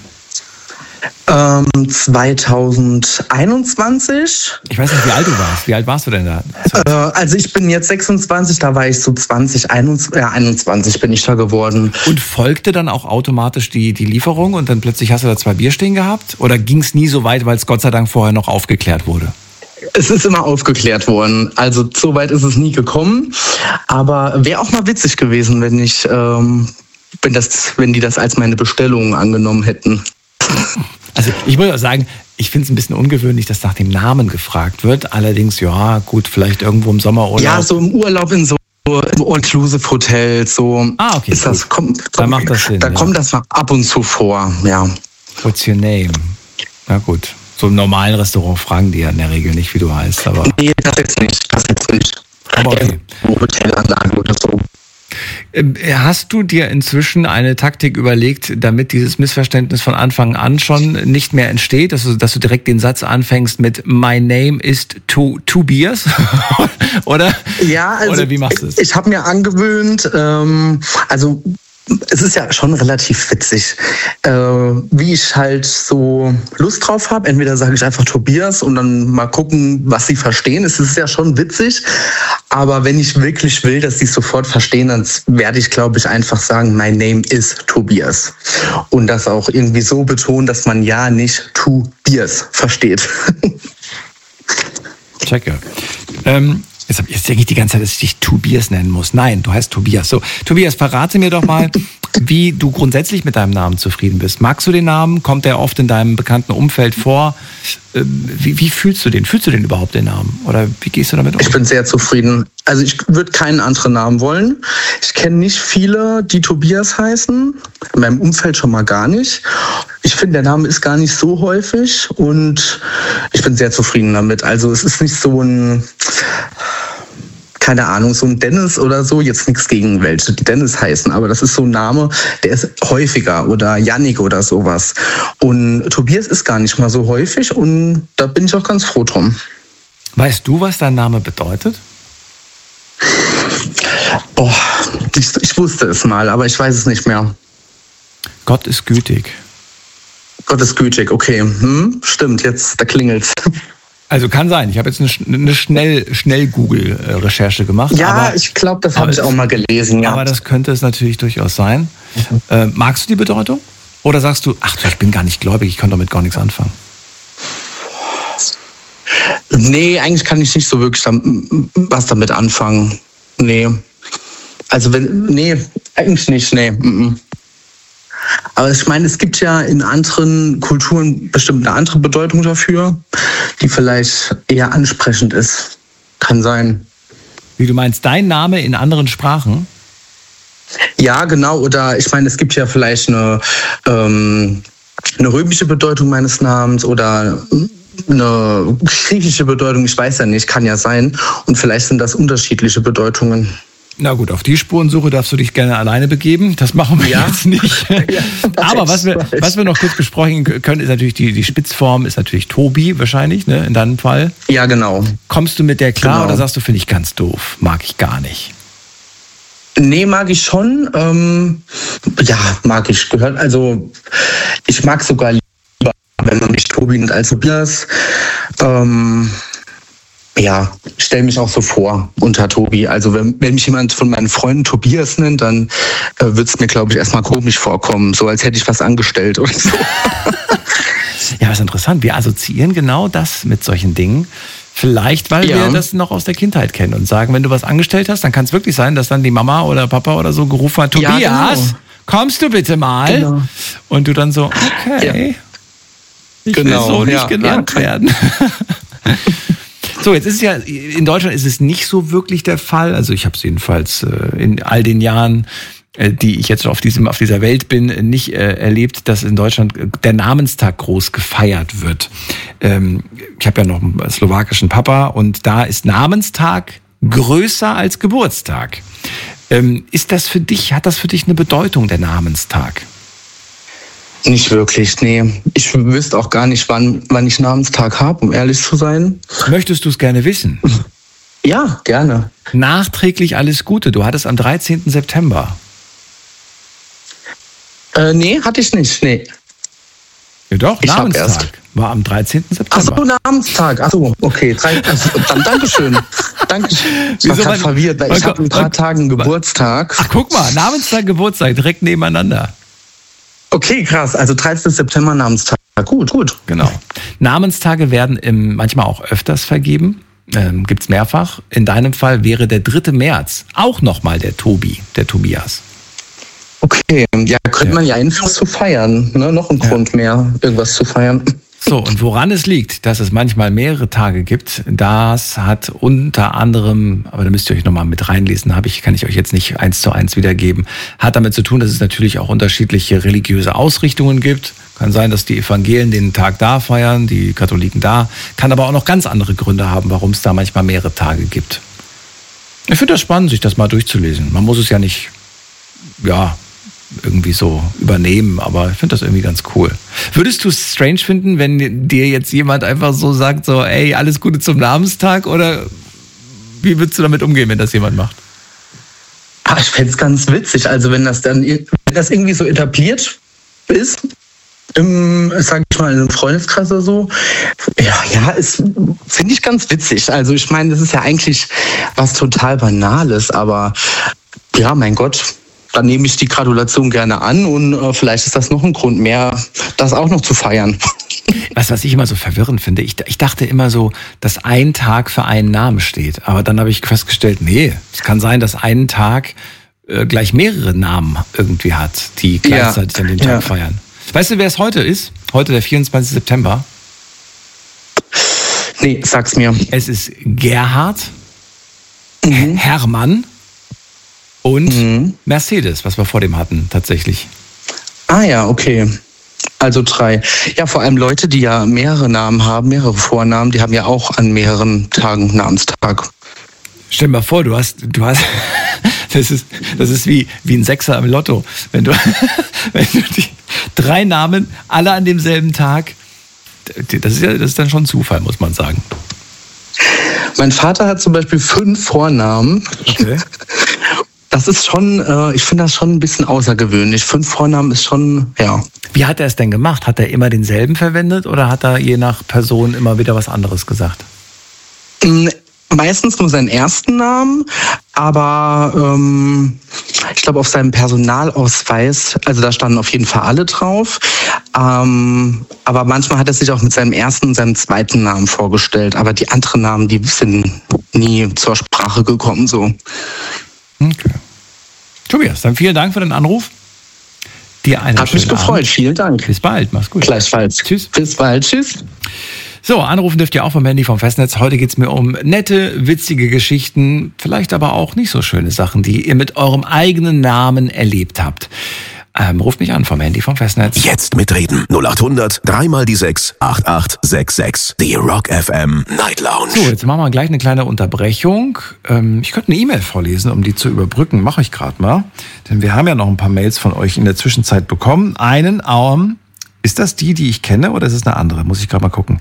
Ähm, zweitausendeinundzwanzig. Ich weiß nicht, wie alt du warst. Wie alt warst du denn da? Äh, also ich bin jetzt sechsundzwanzig, da war ich so zwanzig, einundzwanzig, ja, einundzwanzig bin ich da geworden. Und folgte dann auch automatisch die, die Lieferung und dann plötzlich hast du da zwei Bier stehen gehabt? Oder ging es nie so weit, weil es Gott sei Dank vorher noch aufgeklärt wurde? Es ist immer aufgeklärt worden. Also so weit ist es nie gekommen. Aber wäre auch mal witzig gewesen, wenn ich, ähm, wenn das, wenn die das als meine Bestellung angenommen hätten. Also ich muss auch sagen, ich finde es ein bisschen ungewöhnlich, dass nach dem Namen gefragt wird. Allerdings, ja, gut, vielleicht irgendwo im Sommerurlaub. Ja, so im Urlaub in so All-Inclusive-Hotels, so Ah, okay, ist das, gut. kommt, Dann macht das Sinn, Da ja. kommt das mal ab und zu vor, ja. What's your name? Na gut. So im normalen Restaurant fragen die ja in der Regel nicht, wie du heißt. Aber, Nee, das jetzt nicht, das jetzt nicht. aber okay. Irgendwo Hotelanlage oder so. Hast du dir inzwischen eine Taktik überlegt, damit dieses Missverständnis von Anfang an schon nicht mehr entsteht, dass du, dass du direkt den Satz anfängst mit My name is to, Tobias? Oder? Ja, also oder wie machst du es? Ich, ich habe mir angewöhnt, ähm, also es ist ja schon relativ witzig, äh, wie ich halt so Lust drauf habe. Entweder sage ich einfach Tobias und dann mal gucken, was sie verstehen. Es ist ja schon witzig, aber wenn ich wirklich will, dass sie es sofort verstehen, dann werde ich, glaube ich, einfach sagen, my name is Tobias. Und das auch irgendwie so betonen, dass man ja nicht Tobias versteht. Checke. Ähm, Jetzt, hab, jetzt denke ich die ganze Zeit, dass ich dich Tobias nennen muss. Nein, du heißt Tobias. So, Tobias, verrate mir doch mal, wie du grundsätzlich mit deinem Namen zufrieden bist. Magst du den Namen? Kommt der oft in deinem bekannten Umfeld vor? Wie, wie fühlst du den? Fühlst du den überhaupt, den Namen? Oder wie gehst du damit um? Ich bin sehr zufrieden. Also ich würde keinen anderen Namen wollen. Ich kenne nicht viele, die Tobias heißen. In meinem Umfeld schon mal gar nicht. Ich finde, der Name ist gar nicht so häufig und ich bin sehr zufrieden damit. Also es ist nicht so ein, keine Ahnung, so ein Dennis oder so, jetzt nichts gegen welche, die Dennis heißen, aber das ist so ein Name, der ist häufiger oder Yannick oder sowas. Und Tobias ist gar nicht mal so häufig und da bin ich auch ganz froh drum. Weißt du, was dein Name bedeutet? Boah, ich, ich wusste es mal, aber ich weiß es nicht mehr. Gott ist gütig. Gott ist gütig, okay. Hm, stimmt, jetzt, da klingelt's. Also kann sein. Ich habe jetzt eine, eine schnell, schnell Google-Recherche gemacht. Ja, aber, ich glaube, das habe ich auch mal gelesen. Ja. Aber das könnte es natürlich durchaus sein. Mhm. Äh, magst du die Bedeutung? Oder sagst du, ach, ich bin gar nicht gläubig, ich kann damit gar nichts anfangen? Nee, eigentlich kann ich nicht so wirklich was damit anfangen. Nee. Also wenn, nee, eigentlich nicht, nee. Aber ich meine, es gibt ja in anderen Kulturen bestimmt eine andere Bedeutung dafür, die vielleicht eher ansprechend ist. Kann sein. Wie, du meinst dein Name in anderen Sprachen? Ja, genau. Oder ich meine, es gibt ja vielleicht eine, ähm, eine römische Bedeutung meines Namens oder eine griechische Bedeutung. Ich weiß ja nicht, kann ja sein. Und vielleicht sind das unterschiedliche Bedeutungen. Na gut, auf die Spurensuche darfst du dich gerne alleine begeben. Das machen wir ja. jetzt nicht. Ja, aber was wir, was wir noch kurz besprechen können, ist natürlich die, die Spitzform, ist natürlich Tobi wahrscheinlich, ne, in deinem Fall. Ja, genau. Kommst du mit der klar genau. oder sagst du, finde ich ganz doof? Mag ich gar nicht. Nee, mag ich schon. Ähm, ja, mag ich. Gehört, also ich mag sogar lieber, wenn man mich Tobi nennt als Tobias. Ähm, Ja, ich stelle mich auch so vor unter Tobi. Also wenn, wenn mich jemand von meinen Freunden Tobias nennt, dann äh, wird es mir, glaube ich, erstmal komisch vorkommen. So als hätte ich was angestellt oder so. Ja, das ist interessant. Wir assoziieren genau das mit solchen Dingen. Vielleicht, weil ja. wir das noch aus der Kindheit kennen und sagen, wenn du was angestellt hast, dann kann es wirklich sein, dass dann die Mama oder Papa oder so gerufen hat, Tobias, ja, genau. kommst du bitte mal? Genau. Und du dann so, okay, ja. ich genau. will so nicht ja. genannt ja. werden. So, jetzt ist es ja, in Deutschland ist es nicht so wirklich der Fall. Also ich habe es jedenfalls äh, in all den Jahren, äh, die ich jetzt auf diesem auf dieser Welt bin, nicht äh, erlebt, dass in Deutschland der Namenstag groß gefeiert wird. Ähm, ich habe ja noch einen slowakischen Papa und da ist Namenstag größer als Geburtstag. Ähm, ist das für dich, hat das für dich eine Bedeutung, der Namenstag? Nicht wirklich, nee. Ich wüsste auch gar nicht, wann, wann ich Namenstag habe, um ehrlich zu sein. Möchtest du es gerne wissen? Ja, gerne. Nachträglich alles Gute. Du hattest am dreizehnten September. Äh, nee, hatte ich nicht, nee. Ja doch, ich Namenstag war am dreizehnten September. Ach so, Namenstag. Ach so, okay. Also, dann Dankeschön. Dankeschön. Ich war gerade verwirrt, weil ich habe in ein paar Tagen Geburtstag. Ach, guck mal, Namenstag, Geburtstag, direkt nebeneinander. Okay, krass. Also dreizehnten September Namenstag. Gut, gut. Genau. Namenstage werden im, manchmal auch öfters vergeben. Ähm, gibt's mehrfach. In deinem Fall wäre der dritte März auch nochmal der Tobi, der Tobias. Okay, ja, könnte ja. man ja irgendwas zu feiern. Ne? Noch ein ja. Grund mehr, irgendwas zu feiern. So, und woran es liegt, dass es manchmal mehrere Tage gibt, das hat unter anderem, aber da müsst ihr euch nochmal mit reinlesen, habe ich, kann ich euch jetzt nicht eins zu eins wiedergeben, hat damit zu tun, dass es natürlich auch unterschiedliche religiöse Ausrichtungen gibt. Kann sein, dass die Evangelien den Tag da feiern, die Katholiken da, kann aber auch noch ganz andere Gründe haben, warum es da manchmal mehrere Tage gibt. Ich finde das spannend, sich das mal durchzulesen. Man muss es ja nicht, ja, irgendwie so übernehmen, aber ich finde das irgendwie ganz cool. Würdest du es strange finden, wenn dir jetzt jemand einfach so sagt, so, ey, alles Gute zum Namenstag, oder wie würdest du damit umgehen, wenn das jemand macht? Ach, ich fände es ganz witzig, also wenn das dann, wenn das irgendwie so etabliert ist, im, sag ich mal, in einem Freundeskreis oder so, ja, ja, ist, finde ich ganz witzig. Also ich meine, das ist ja eigentlich was total Banales, aber ja, mein Gott, dann nehme ich die Gratulation gerne an und äh, vielleicht ist das noch ein Grund mehr, das auch noch zu feiern. Was, was ich immer so verwirrend finde, ich, ich dachte immer so, dass ein Tag für einen Namen steht. Aber dann habe ich festgestellt, nee, es kann sein, dass ein Tag äh, gleich mehrere Namen irgendwie hat, die gleichzeitig ja, an den Tag ja. feiern. Weißt du, wer es heute ist? Heute der vierundzwanzigster September. Nee, sag's mir. Es ist Gerhard, mhm. Hermann und mhm. Mercedes, was wir vor dem hatten, tatsächlich. Ah ja, okay. Also drei. Ja, vor allem Leute, die ja mehrere Namen haben, mehrere Vornamen, die haben ja auch an mehreren Tagen Namenstag. Stell dir mal vor, du hast, du hast, das ist, das ist wie, wie ein Sechser im Lotto. Wenn du, wenn du die drei Namen alle an demselben Tag, das ist ja, das ist dann schon Zufall, muss man sagen. Mein Vater hat zum Beispiel fünf Vornamen. Okay. Das ist schon, äh, ich finde das schon ein bisschen außergewöhnlich. Fünf Vornamen ist schon, ja. Wie hat er es denn gemacht? Hat er immer denselben verwendet oder hat er je nach Person immer wieder was anderes gesagt? Meistens nur seinen ersten Namen, aber ähm, ich glaube auf seinem Personalausweis, also da standen auf jeden Fall alle drauf, ähm, aber manchmal hat er sich auch mit seinem ersten und seinem zweiten Namen vorgestellt, aber die anderen Namen, die sind nie zur Sprache gekommen, so. Okay. Tobias, dann vielen Dank für den Anruf. Dir einen Hat mich gefreut, Abend. Vielen Dank. Bis bald, mach's gut. Gleichfalls. Tschüss. Bis bald, tschüss. So, anrufen dürft ihr auch vom Handy vom Festnetz. Heute geht's mir um nette, witzige Geschichten, vielleicht aber auch nicht so schöne Sachen, die ihr mit eurem eigenen Namen erlebt habt. Ähm, ruft mich an vom Handy vom Festnetz. Jetzt mitreden. null acht hundert, dreimal die sechs, acht acht sechs sechs. Die Rock F M Night Lounge. So, jetzt machen wir gleich eine kleine Unterbrechung. Ähm, ich könnte eine E-Mail vorlesen, um die zu überbrücken. Mache ich gerade mal. Denn wir haben ja noch ein paar Mails von euch in der Zwischenzeit bekommen. Einen, ähm, ist das die, die ich kenne, oder ist es eine andere? Muss ich gerade mal gucken.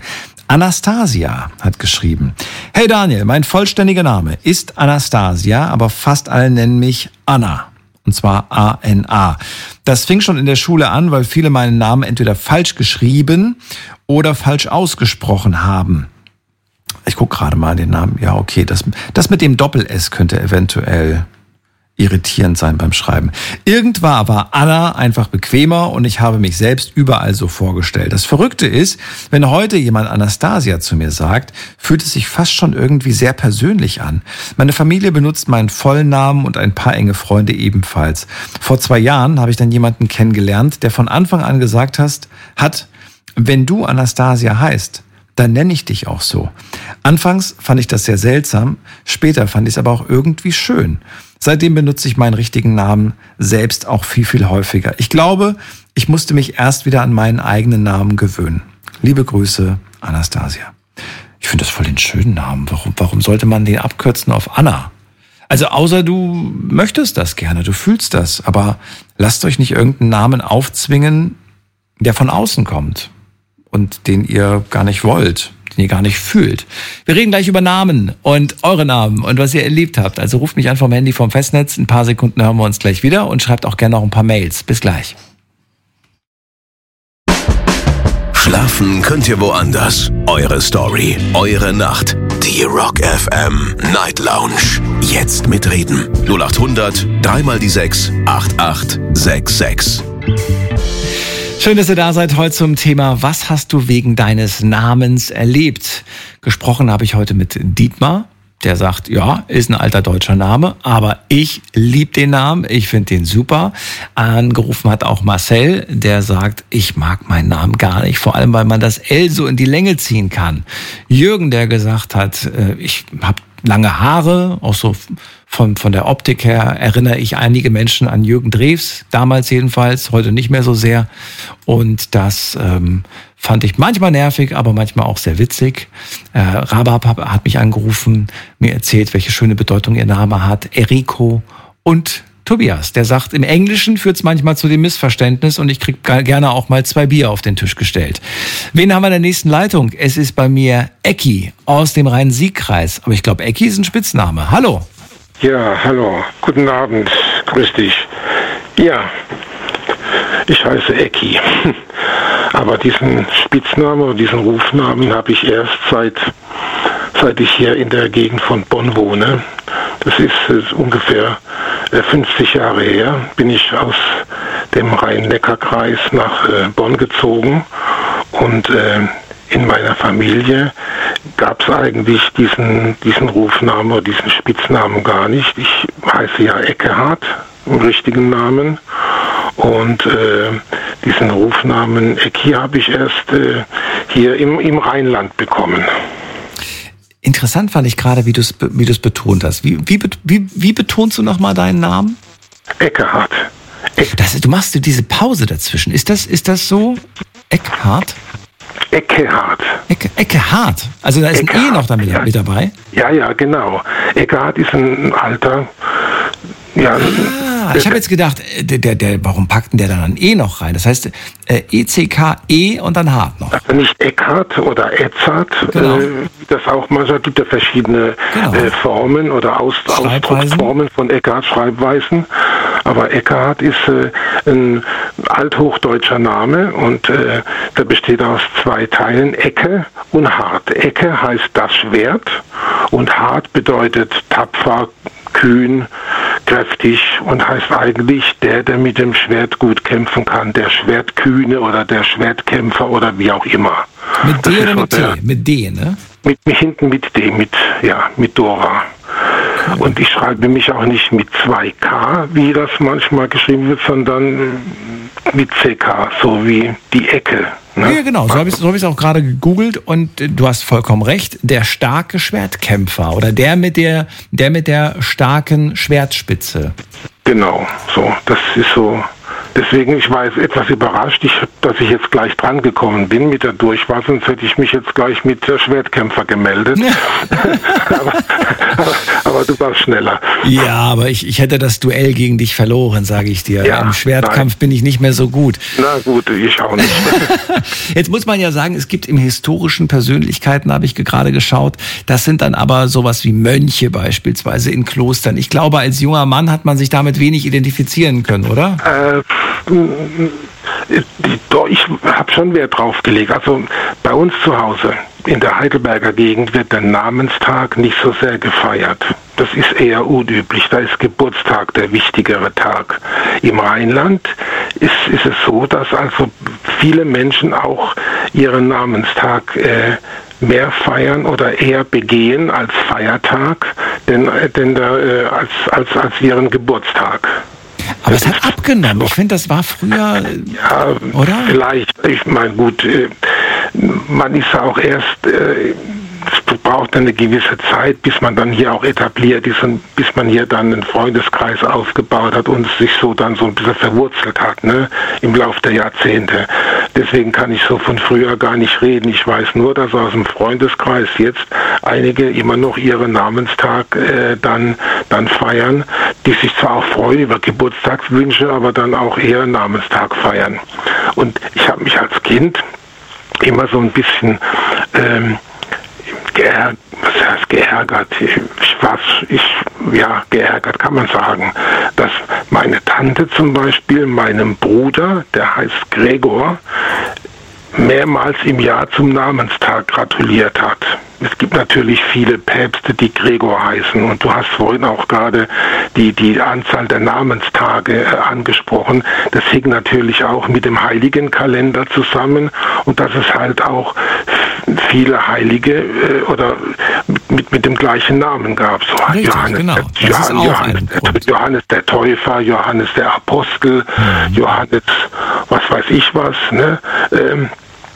Anastasia hat geschrieben. Hey Daniel, mein vollständiger Name ist Anastasia, aber fast alle nennen mich Anna. Und zwar A N A. Das fing schon in der Schule an, weil viele meinen Namen entweder falsch geschrieben oder falsch ausgesprochen haben. Ich gucke gerade mal den Namen. Ja, okay, das, das mit dem Doppel-S könnte eventuell irritierend sein beim Schreiben. Irgendwann war Anna einfach bequemer und ich habe mich selbst überall so vorgestellt. Das Verrückte ist, wenn heute jemand Anastasia zu mir sagt, fühlt es sich fast schon irgendwie sehr persönlich an. Meine Familie benutzt meinen vollen Namen und ein paar enge Freunde ebenfalls. Vor zwei Jahren habe ich dann jemanden kennengelernt, der von Anfang an gesagt hast, hat, wenn du Anastasia heißt, dann nenne ich dich auch so. Anfangs fand ich das sehr seltsam, später fand ich es aber auch irgendwie schön. Seitdem benutze ich meinen richtigen Namen selbst auch viel, viel häufiger. Ich glaube, ich musste mich erst wieder an meinen eigenen Namen gewöhnen. Liebe Grüße, Anastasia. Ich finde das voll den schönen Namen. Warum, warum sollte man den abkürzen auf Anna? Also außer du möchtest das gerne, du fühlst das. Aber lasst euch nicht irgendeinen Namen aufzwingen, der von außen kommt und den ihr gar nicht wollt, den ihr gar nicht fühlt. Wir reden gleich über Namen und eure Namen und was ihr erlebt habt. Also ruft mich an vom Handy vom Festnetz. In ein paar Sekunden hören wir uns gleich wieder und schreibt auch gerne noch ein paar Mails. Bis gleich. Schlafen könnt ihr woanders. Eure Story, eure Nacht. Die Rock F M Night Lounge. Jetzt mitreden. null acht hundert, dreimal die sechs, acht acht sechs sechs. Schön, dass ihr da seid heute zum Thema, was hast du wegen deines Namens erlebt? Gesprochen habe ich heute mit Dietmar, der sagt, ja, ist ein alter deutscher Name, aber ich liebe den Namen, ich finde den super. Angerufen hat auch Marcel, der sagt, ich mag meinen Namen gar nicht, vor allem, weil man das L so in die Länge ziehen kann. Jürgen, der gesagt hat, ich habe lange Haare, auch so Von, von der Optik her erinnere ich einige Menschen an Jürgen Drews, damals jedenfalls, heute nicht mehr so sehr. Und das ähm, fand ich manchmal nervig, aber manchmal auch sehr witzig. Äh, Rabab hat mich angerufen, mir erzählt, welche schöne Bedeutung ihr Name hat. Eriko und Tobias, der sagt, im Englischen führt es manchmal zu dem Missverständnis und ich kriege gerne auch mal zwei Bier auf den Tisch gestellt. Wen haben wir in der nächsten Leitung? Es ist bei mir Ecki aus dem Rhein-Sieg-Kreis. Aber ich glaube, Ecki ist ein Spitzname. Hallo. Ja, hallo. Guten Abend. Grüß dich. Ja, ich heiße Ecki. Aber diesen Spitznamen oder diesen Rufnamen habe ich erst seit, seit ich hier in der Gegend von Bonn wohne. Das ist, das ist ungefähr fünfzig Jahre her, bin ich aus dem Rhein-Neckar-Kreis nach äh, Bonn gezogen und äh, in meiner Familie gab es eigentlich diesen, diesen Rufnamen oder diesen Spitznamen gar nicht. Ich heiße ja Eckehard im richtigen Namen und äh, diesen Rufnamen Ecki habe ich erst äh, hier im, im Rheinland bekommen. Interessant fand ich gerade, wie du es wie du es betont hast. Wie, wie, wie, wie betonst du nochmal deinen Namen? Eckehard. Eck. Das, du machst diese Pause dazwischen. Ist das, ist das so? Eckhardt? Eckehard. Ecke, Eckehard. Also da ist Eckehard, ein E noch damit, ja. mit dabei? Ja, ja, genau. Eckehard ist ein alter... Ja, ah, ich habe jetzt gedacht, der, der, der, warum packt denn der dann ein E noch rein? Das heißt äh, E C K E und dann Hart noch. Also nicht Eckhard oder Edzard, genau. äh, das auch manchmal gibt ja verschiedene genau. äh, Formen oder Aus, Ausdrucksformen von Eckhardt, Schreibweisen. Aber Eckehard ist äh, ein althochdeutscher Name und äh, der besteht aus zwei Teilen, Ecke und Hart. Ecke heißt das Schwert und Hart bedeutet tapfer, kühn, kräftig und heißt eigentlich der, der mit dem Schwert gut kämpfen kann, der Schwertkühne oder der Schwertkämpfer oder wie auch immer. Mit D oder mit T? Mit D, ne? Mit, mit hinten mit D, mit, ja, mit Dora. Okay. Und ich schreibe mich auch nicht mit zwei K, wie das manchmal geschrieben wird, sondern mit C K, so wie die Ecke. Ne? Ja, genau, so habe ich es so hab ich's auch gerade gegoogelt und äh, du hast vollkommen recht, der starke Schwertkämpfer oder der mit der, der mit der starken Schwertspitze. Genau, so, das ist so. Deswegen, ich war jetzt etwas überrascht, ich, dass ich jetzt gleich dran gekommen bin mit der Durchwahl, sonst hätte ich mich jetzt gleich mit der Schwertkämpfer gemeldet. aber, aber, aber du warst schneller. Ja, aber ich, ich hätte das Duell gegen dich verloren, sage ich dir. Ja, im Schwertkampf nein. bin ich nicht mehr so gut. Na gut, ich auch nicht. Jetzt muss man ja sagen, es gibt im historischen Persönlichkeiten, habe ich gerade geschaut, das sind dann aber sowas wie Mönche beispielsweise in Klostern. Ich glaube, als junger Mann hat man sich damit wenig identifizieren können, oder? Äh, ich habe schon Wert drauf gelegt. Also bei uns zu Hause in der Heidelberger Gegend wird der Namenstag nicht so sehr gefeiert. Das ist eher unüblich. Da ist Geburtstag der wichtigere Tag. Im Rheinland ist, ist es so, dass also viele Menschen auch ihren Namenstag äh, mehr feiern oder eher begehen als Feiertag, denn, denn da, äh, als, als, als ihren Geburtstag. Aber es hat abgenommen. Ich finde, das war früher, ja, oder? Vielleicht. Ich meine, gut, man ist ja auch erst, es braucht eine gewisse Zeit, bis man dann hier auch etabliert ist und bis man hier dann einen Freundeskreis aufgebaut hat und sich so dann so ein bisschen verwurzelt hat, ne, im Laufe der Jahrzehnte. Deswegen kann ich so von früher gar nicht reden. Ich weiß nur, dass aus dem Freundeskreis jetzt einige immer noch ihren Namenstag äh, dann, dann feiern, die sich zwar auch freuen über Geburtstagswünsche, aber dann auch eher Namenstag feiern. Und ich habe mich als Kind immer so ein bisschen ähm, geärgert, was heißt geärgert? Ich, was, ich, ja, geärgert kann man sagen, dass meine Tante zum Beispiel meinem Bruder, der heißt Gregor, mehrmals im Jahr zum Namenstag gratuliert hat. Es gibt natürlich viele Päpste, die Gregor heißen und du hast vorhin auch gerade die, die Anzahl der Namenstage äh, angesprochen. Das hing natürlich auch mit dem Heiligenkalender zusammen und dass es halt auch viele Heilige äh, oder mit, mit dem gleichen Namen gab. So Richtig, Johannes, genau. der, Johann, Johannes, der, Johannes der Täufer, Johannes der Apostel, mhm. Johannes was weiß ich was, ne? Ähm,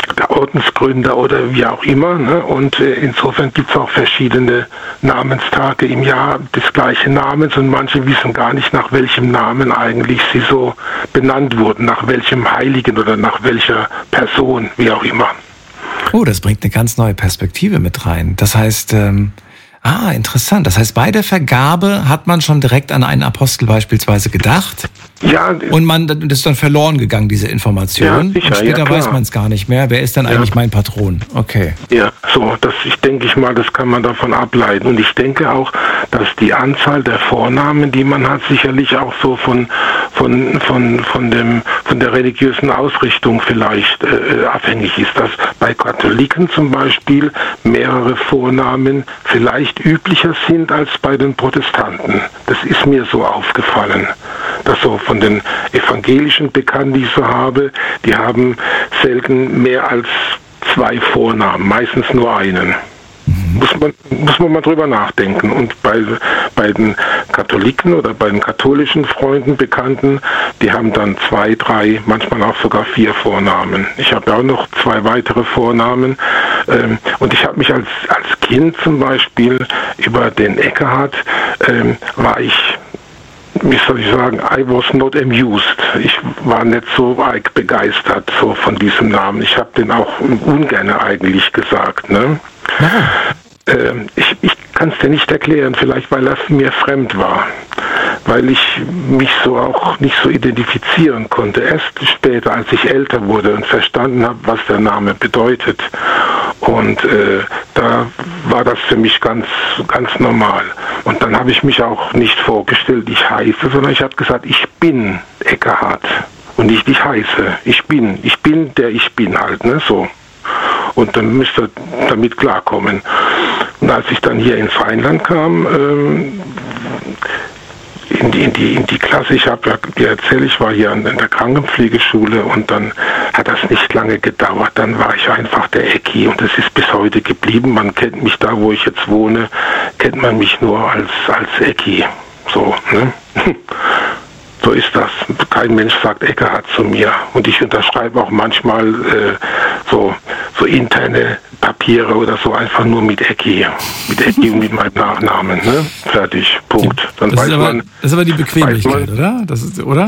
der Ordensgründer oder wie auch immer. Ne? Und äh, insofern gibt es auch verschiedene Namenstage im Jahr des gleichen Namens und manche wissen gar nicht, nach welchem Namen eigentlich sie so benannt wurden, nach welchem Heiligen oder nach welcher Person, wie auch immer. Oh, das bringt eine ganz neue Perspektive mit rein. Das heißt, ähm, ah, interessant. Das heißt, bei der Vergabe hat man schon direkt an einen Apostel beispielsweise gedacht. Ja. Und man, das ist dann verloren gegangen, diese Information. Ja, sicher, und später ja, weiß man es gar nicht mehr. Wer ist dann ja. eigentlich mein Patron? Okay. Ja, so, das, ich denke ich mal, das kann man davon ableiten. Und ich denke auch, dass die Anzahl der Vornamen, die man hat, sicherlich auch so von, von, von, von, dem, von der religiösen Ausrichtung vielleicht äh, abhängig ist. Dass bei Katholiken zum Beispiel mehrere Vornamen vielleicht üblicher sind als bei den Protestanten. Das ist mir so aufgefallen. Dass so von den evangelischen Bekannten, die ich so habe, die haben selten mehr als zwei Vornamen, meistens nur einen. Mhm. Muss man, muss man mal drüber nachdenken. Und bei, bei den Katholiken oder bei den katholischen Freunden, Bekannten, die haben dann zwei, drei, manchmal auch sogar vier Vornamen. Ich habe ja auch noch zwei weitere Vornamen. Ähm, und ich habe mich als, als Kind zum Beispiel über den Eckehard, ähm, war ich, wie soll ich sagen, I was not amused. Ich war nicht so begeistert so von diesem Namen. Ich habe den auch ungern eigentlich gesagt. Ne? Ja. Ähm, ich ich kann es dir nicht erklären, vielleicht weil das mir fremd war. Weil ich mich so auch nicht so identifizieren konnte. Erst später, als ich älter wurde und verstanden habe, was der Name bedeutet. Und äh, da war das für mich ganz, ganz normal. Und dann habe ich mich auch nicht vorgestellt, ich heiße, sondern ich habe gesagt, ich bin Eckehard. Und nicht ich heiße, ich bin. Ich bin, der ich bin halt, ne, so. Und dann müsst ihr damit klarkommen. Und als ich dann hier ins Rheinland kam, ähm, in die, in die, in die Klasse, ich habe ja dir erzählt, ich war hier an, in der Krankenpflegeschule und dann hat das nicht lange gedauert, dann war ich einfach der Ecki und das ist bis heute geblieben. Man kennt mich da, wo ich jetzt wohne, kennt man mich nur als, als Ecki. So, ne? So ist das. Kein Mensch sagt Eckehard zu mir. Und ich unterschreibe auch manchmal äh, so, so interne Papiere oder so einfach nur mit Ecki. Mit Ecki und mit meinem Nachnamen. Ne? Fertig. Punkt. Dann das, weiß ist aber, man, das ist aber die Bequemlichkeit, man, oder? Das ist, oder?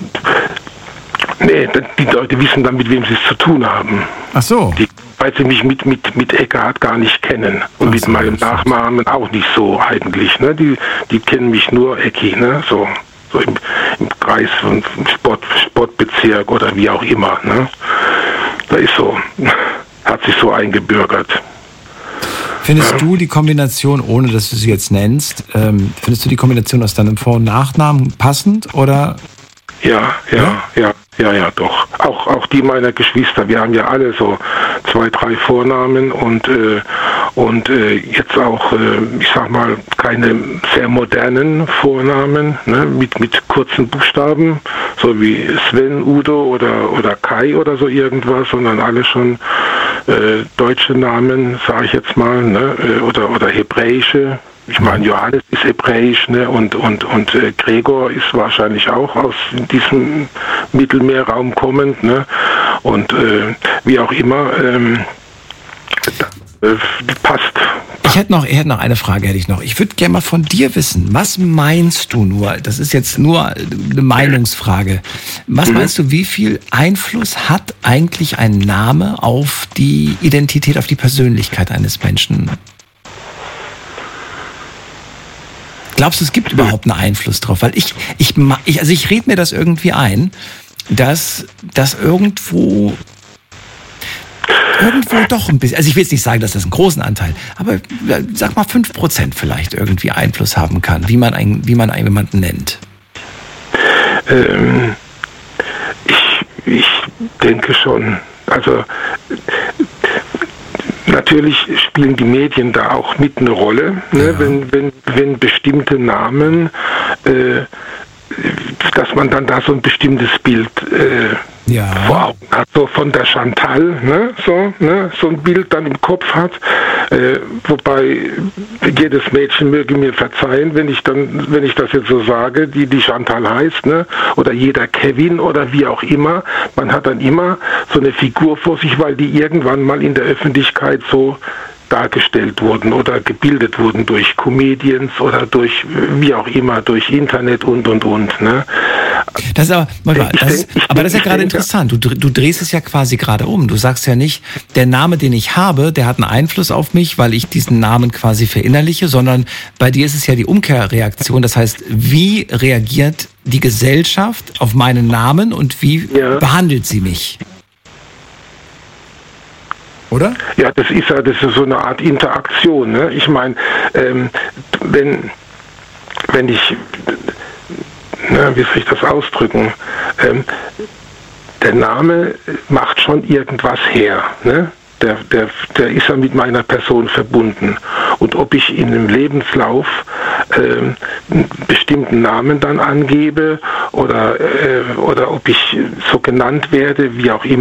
Nee, die Leute wissen dann, mit wem sie es zu tun haben. Ach so. Die, weil sie mich mit, mit, mit Eckehard gar nicht kennen. Und Ach mit so, meinem Nachnamen auch nicht so eigentlich. Ne? Die, die kennen mich nur Ecki, ne? So. So im, im Kreis von Sport, Sportbezirk oder wie auch immer. Ne? Da ist so, hat sich so eingebürgert. Findest ja. du die Kombination, ohne dass du sie jetzt nennst, ähm, findest du die Kombination aus deinem Vor- und Nachnamen passend oder? Ja, ja, ja, ja, ja, ja, doch. Auch, auch die meiner Geschwister. Wir haben ja alle so zwei, drei Vornamen und äh, und äh, jetzt auch, äh, ich sag mal, keine sehr modernen Vornamen, ne, mit mit kurzen Buchstaben, so wie Sven, Udo oder oder Kai oder so irgendwas, sondern alle schon äh, deutsche Namen, sage ich jetzt mal, ne, oder oder hebräische. Ich meine, Johannes ist hebräisch, ne, und und und äh, Gregor ist wahrscheinlich auch aus diesem Mittelmeerraum kommend, ne, und äh, wie auch immer, ähm, äh, passt. Ich hätte noch, ich hätte noch eine Frage, hätte ich noch. Ich würde gerne mal von dir wissen, was meinst du nur, das ist jetzt nur eine Meinungsfrage, was mhm. meinst du, wie viel Einfluss hat eigentlich ein Name auf die Identität, auf die Persönlichkeit eines Menschen? Glaubst du, es gibt überhaupt einen Einfluss drauf? Weil ich, ich, ich also ich rede mir das irgendwie ein, dass das irgendwo, irgendwo doch ein bisschen, also ich will jetzt nicht sagen, dass das einen großen Anteil, aber sag mal fünf Prozent vielleicht irgendwie Einfluss haben kann, wie man einen, wie man einen jemanden nennt. Ähm, ich, ich denke schon. Also natürlich spielen die Medien da auch mit eine Rolle, ne? Ja. wenn, wenn, wenn bestimmte Namen, äh, dass man dann da so ein bestimmtes Bild äh, ja. vor Augen hat, so von der Chantal, ne? So, ne? so ein Bild dann im Kopf hat, Äh, wobei jedes Mädchen möge mir verzeihen, wenn ich dann, wenn ich das jetzt so sage, die die Chantal heißt, ne? Oder jeder Kevin oder wie auch immer. Man hat dann immer so eine Figur vor sich, weil die irgendwann mal in der Öffentlichkeit so dargestellt wurden oder gebildet wurden durch Comedians oder durch wie auch immer, durch Internet und und und. Ne? Das ist aber, mal, Ich das ist, denk- ich aber das ist ja denk- gerade ich denke- interessant. Du, dr- du drehst es ja quasi gerade um. Du sagst ja nicht, der Name, den ich habe, der hat einen Einfluss auf mich, weil ich diesen Namen quasi verinnerliche, sondern bei dir ist es ja die Umkehrreaktion. Das heißt, wie reagiert die Gesellschaft auf meinen Namen und wie Ja. behandelt sie mich? Oder? Ja, das ist ja, das ist so eine Art Interaktion. Ne? Ich meine, ähm, wenn, wenn ich, na, wie soll ich das ausdrücken? Ähm, der Name macht schon irgendwas her. Ne? Der, der, der ist ja mit meiner Person verbunden. Und ob ich in einem Lebenslauf ähm, einen bestimmten Namen dann angebe oder, äh, oder ob ich so genannt werde, wie auch immer,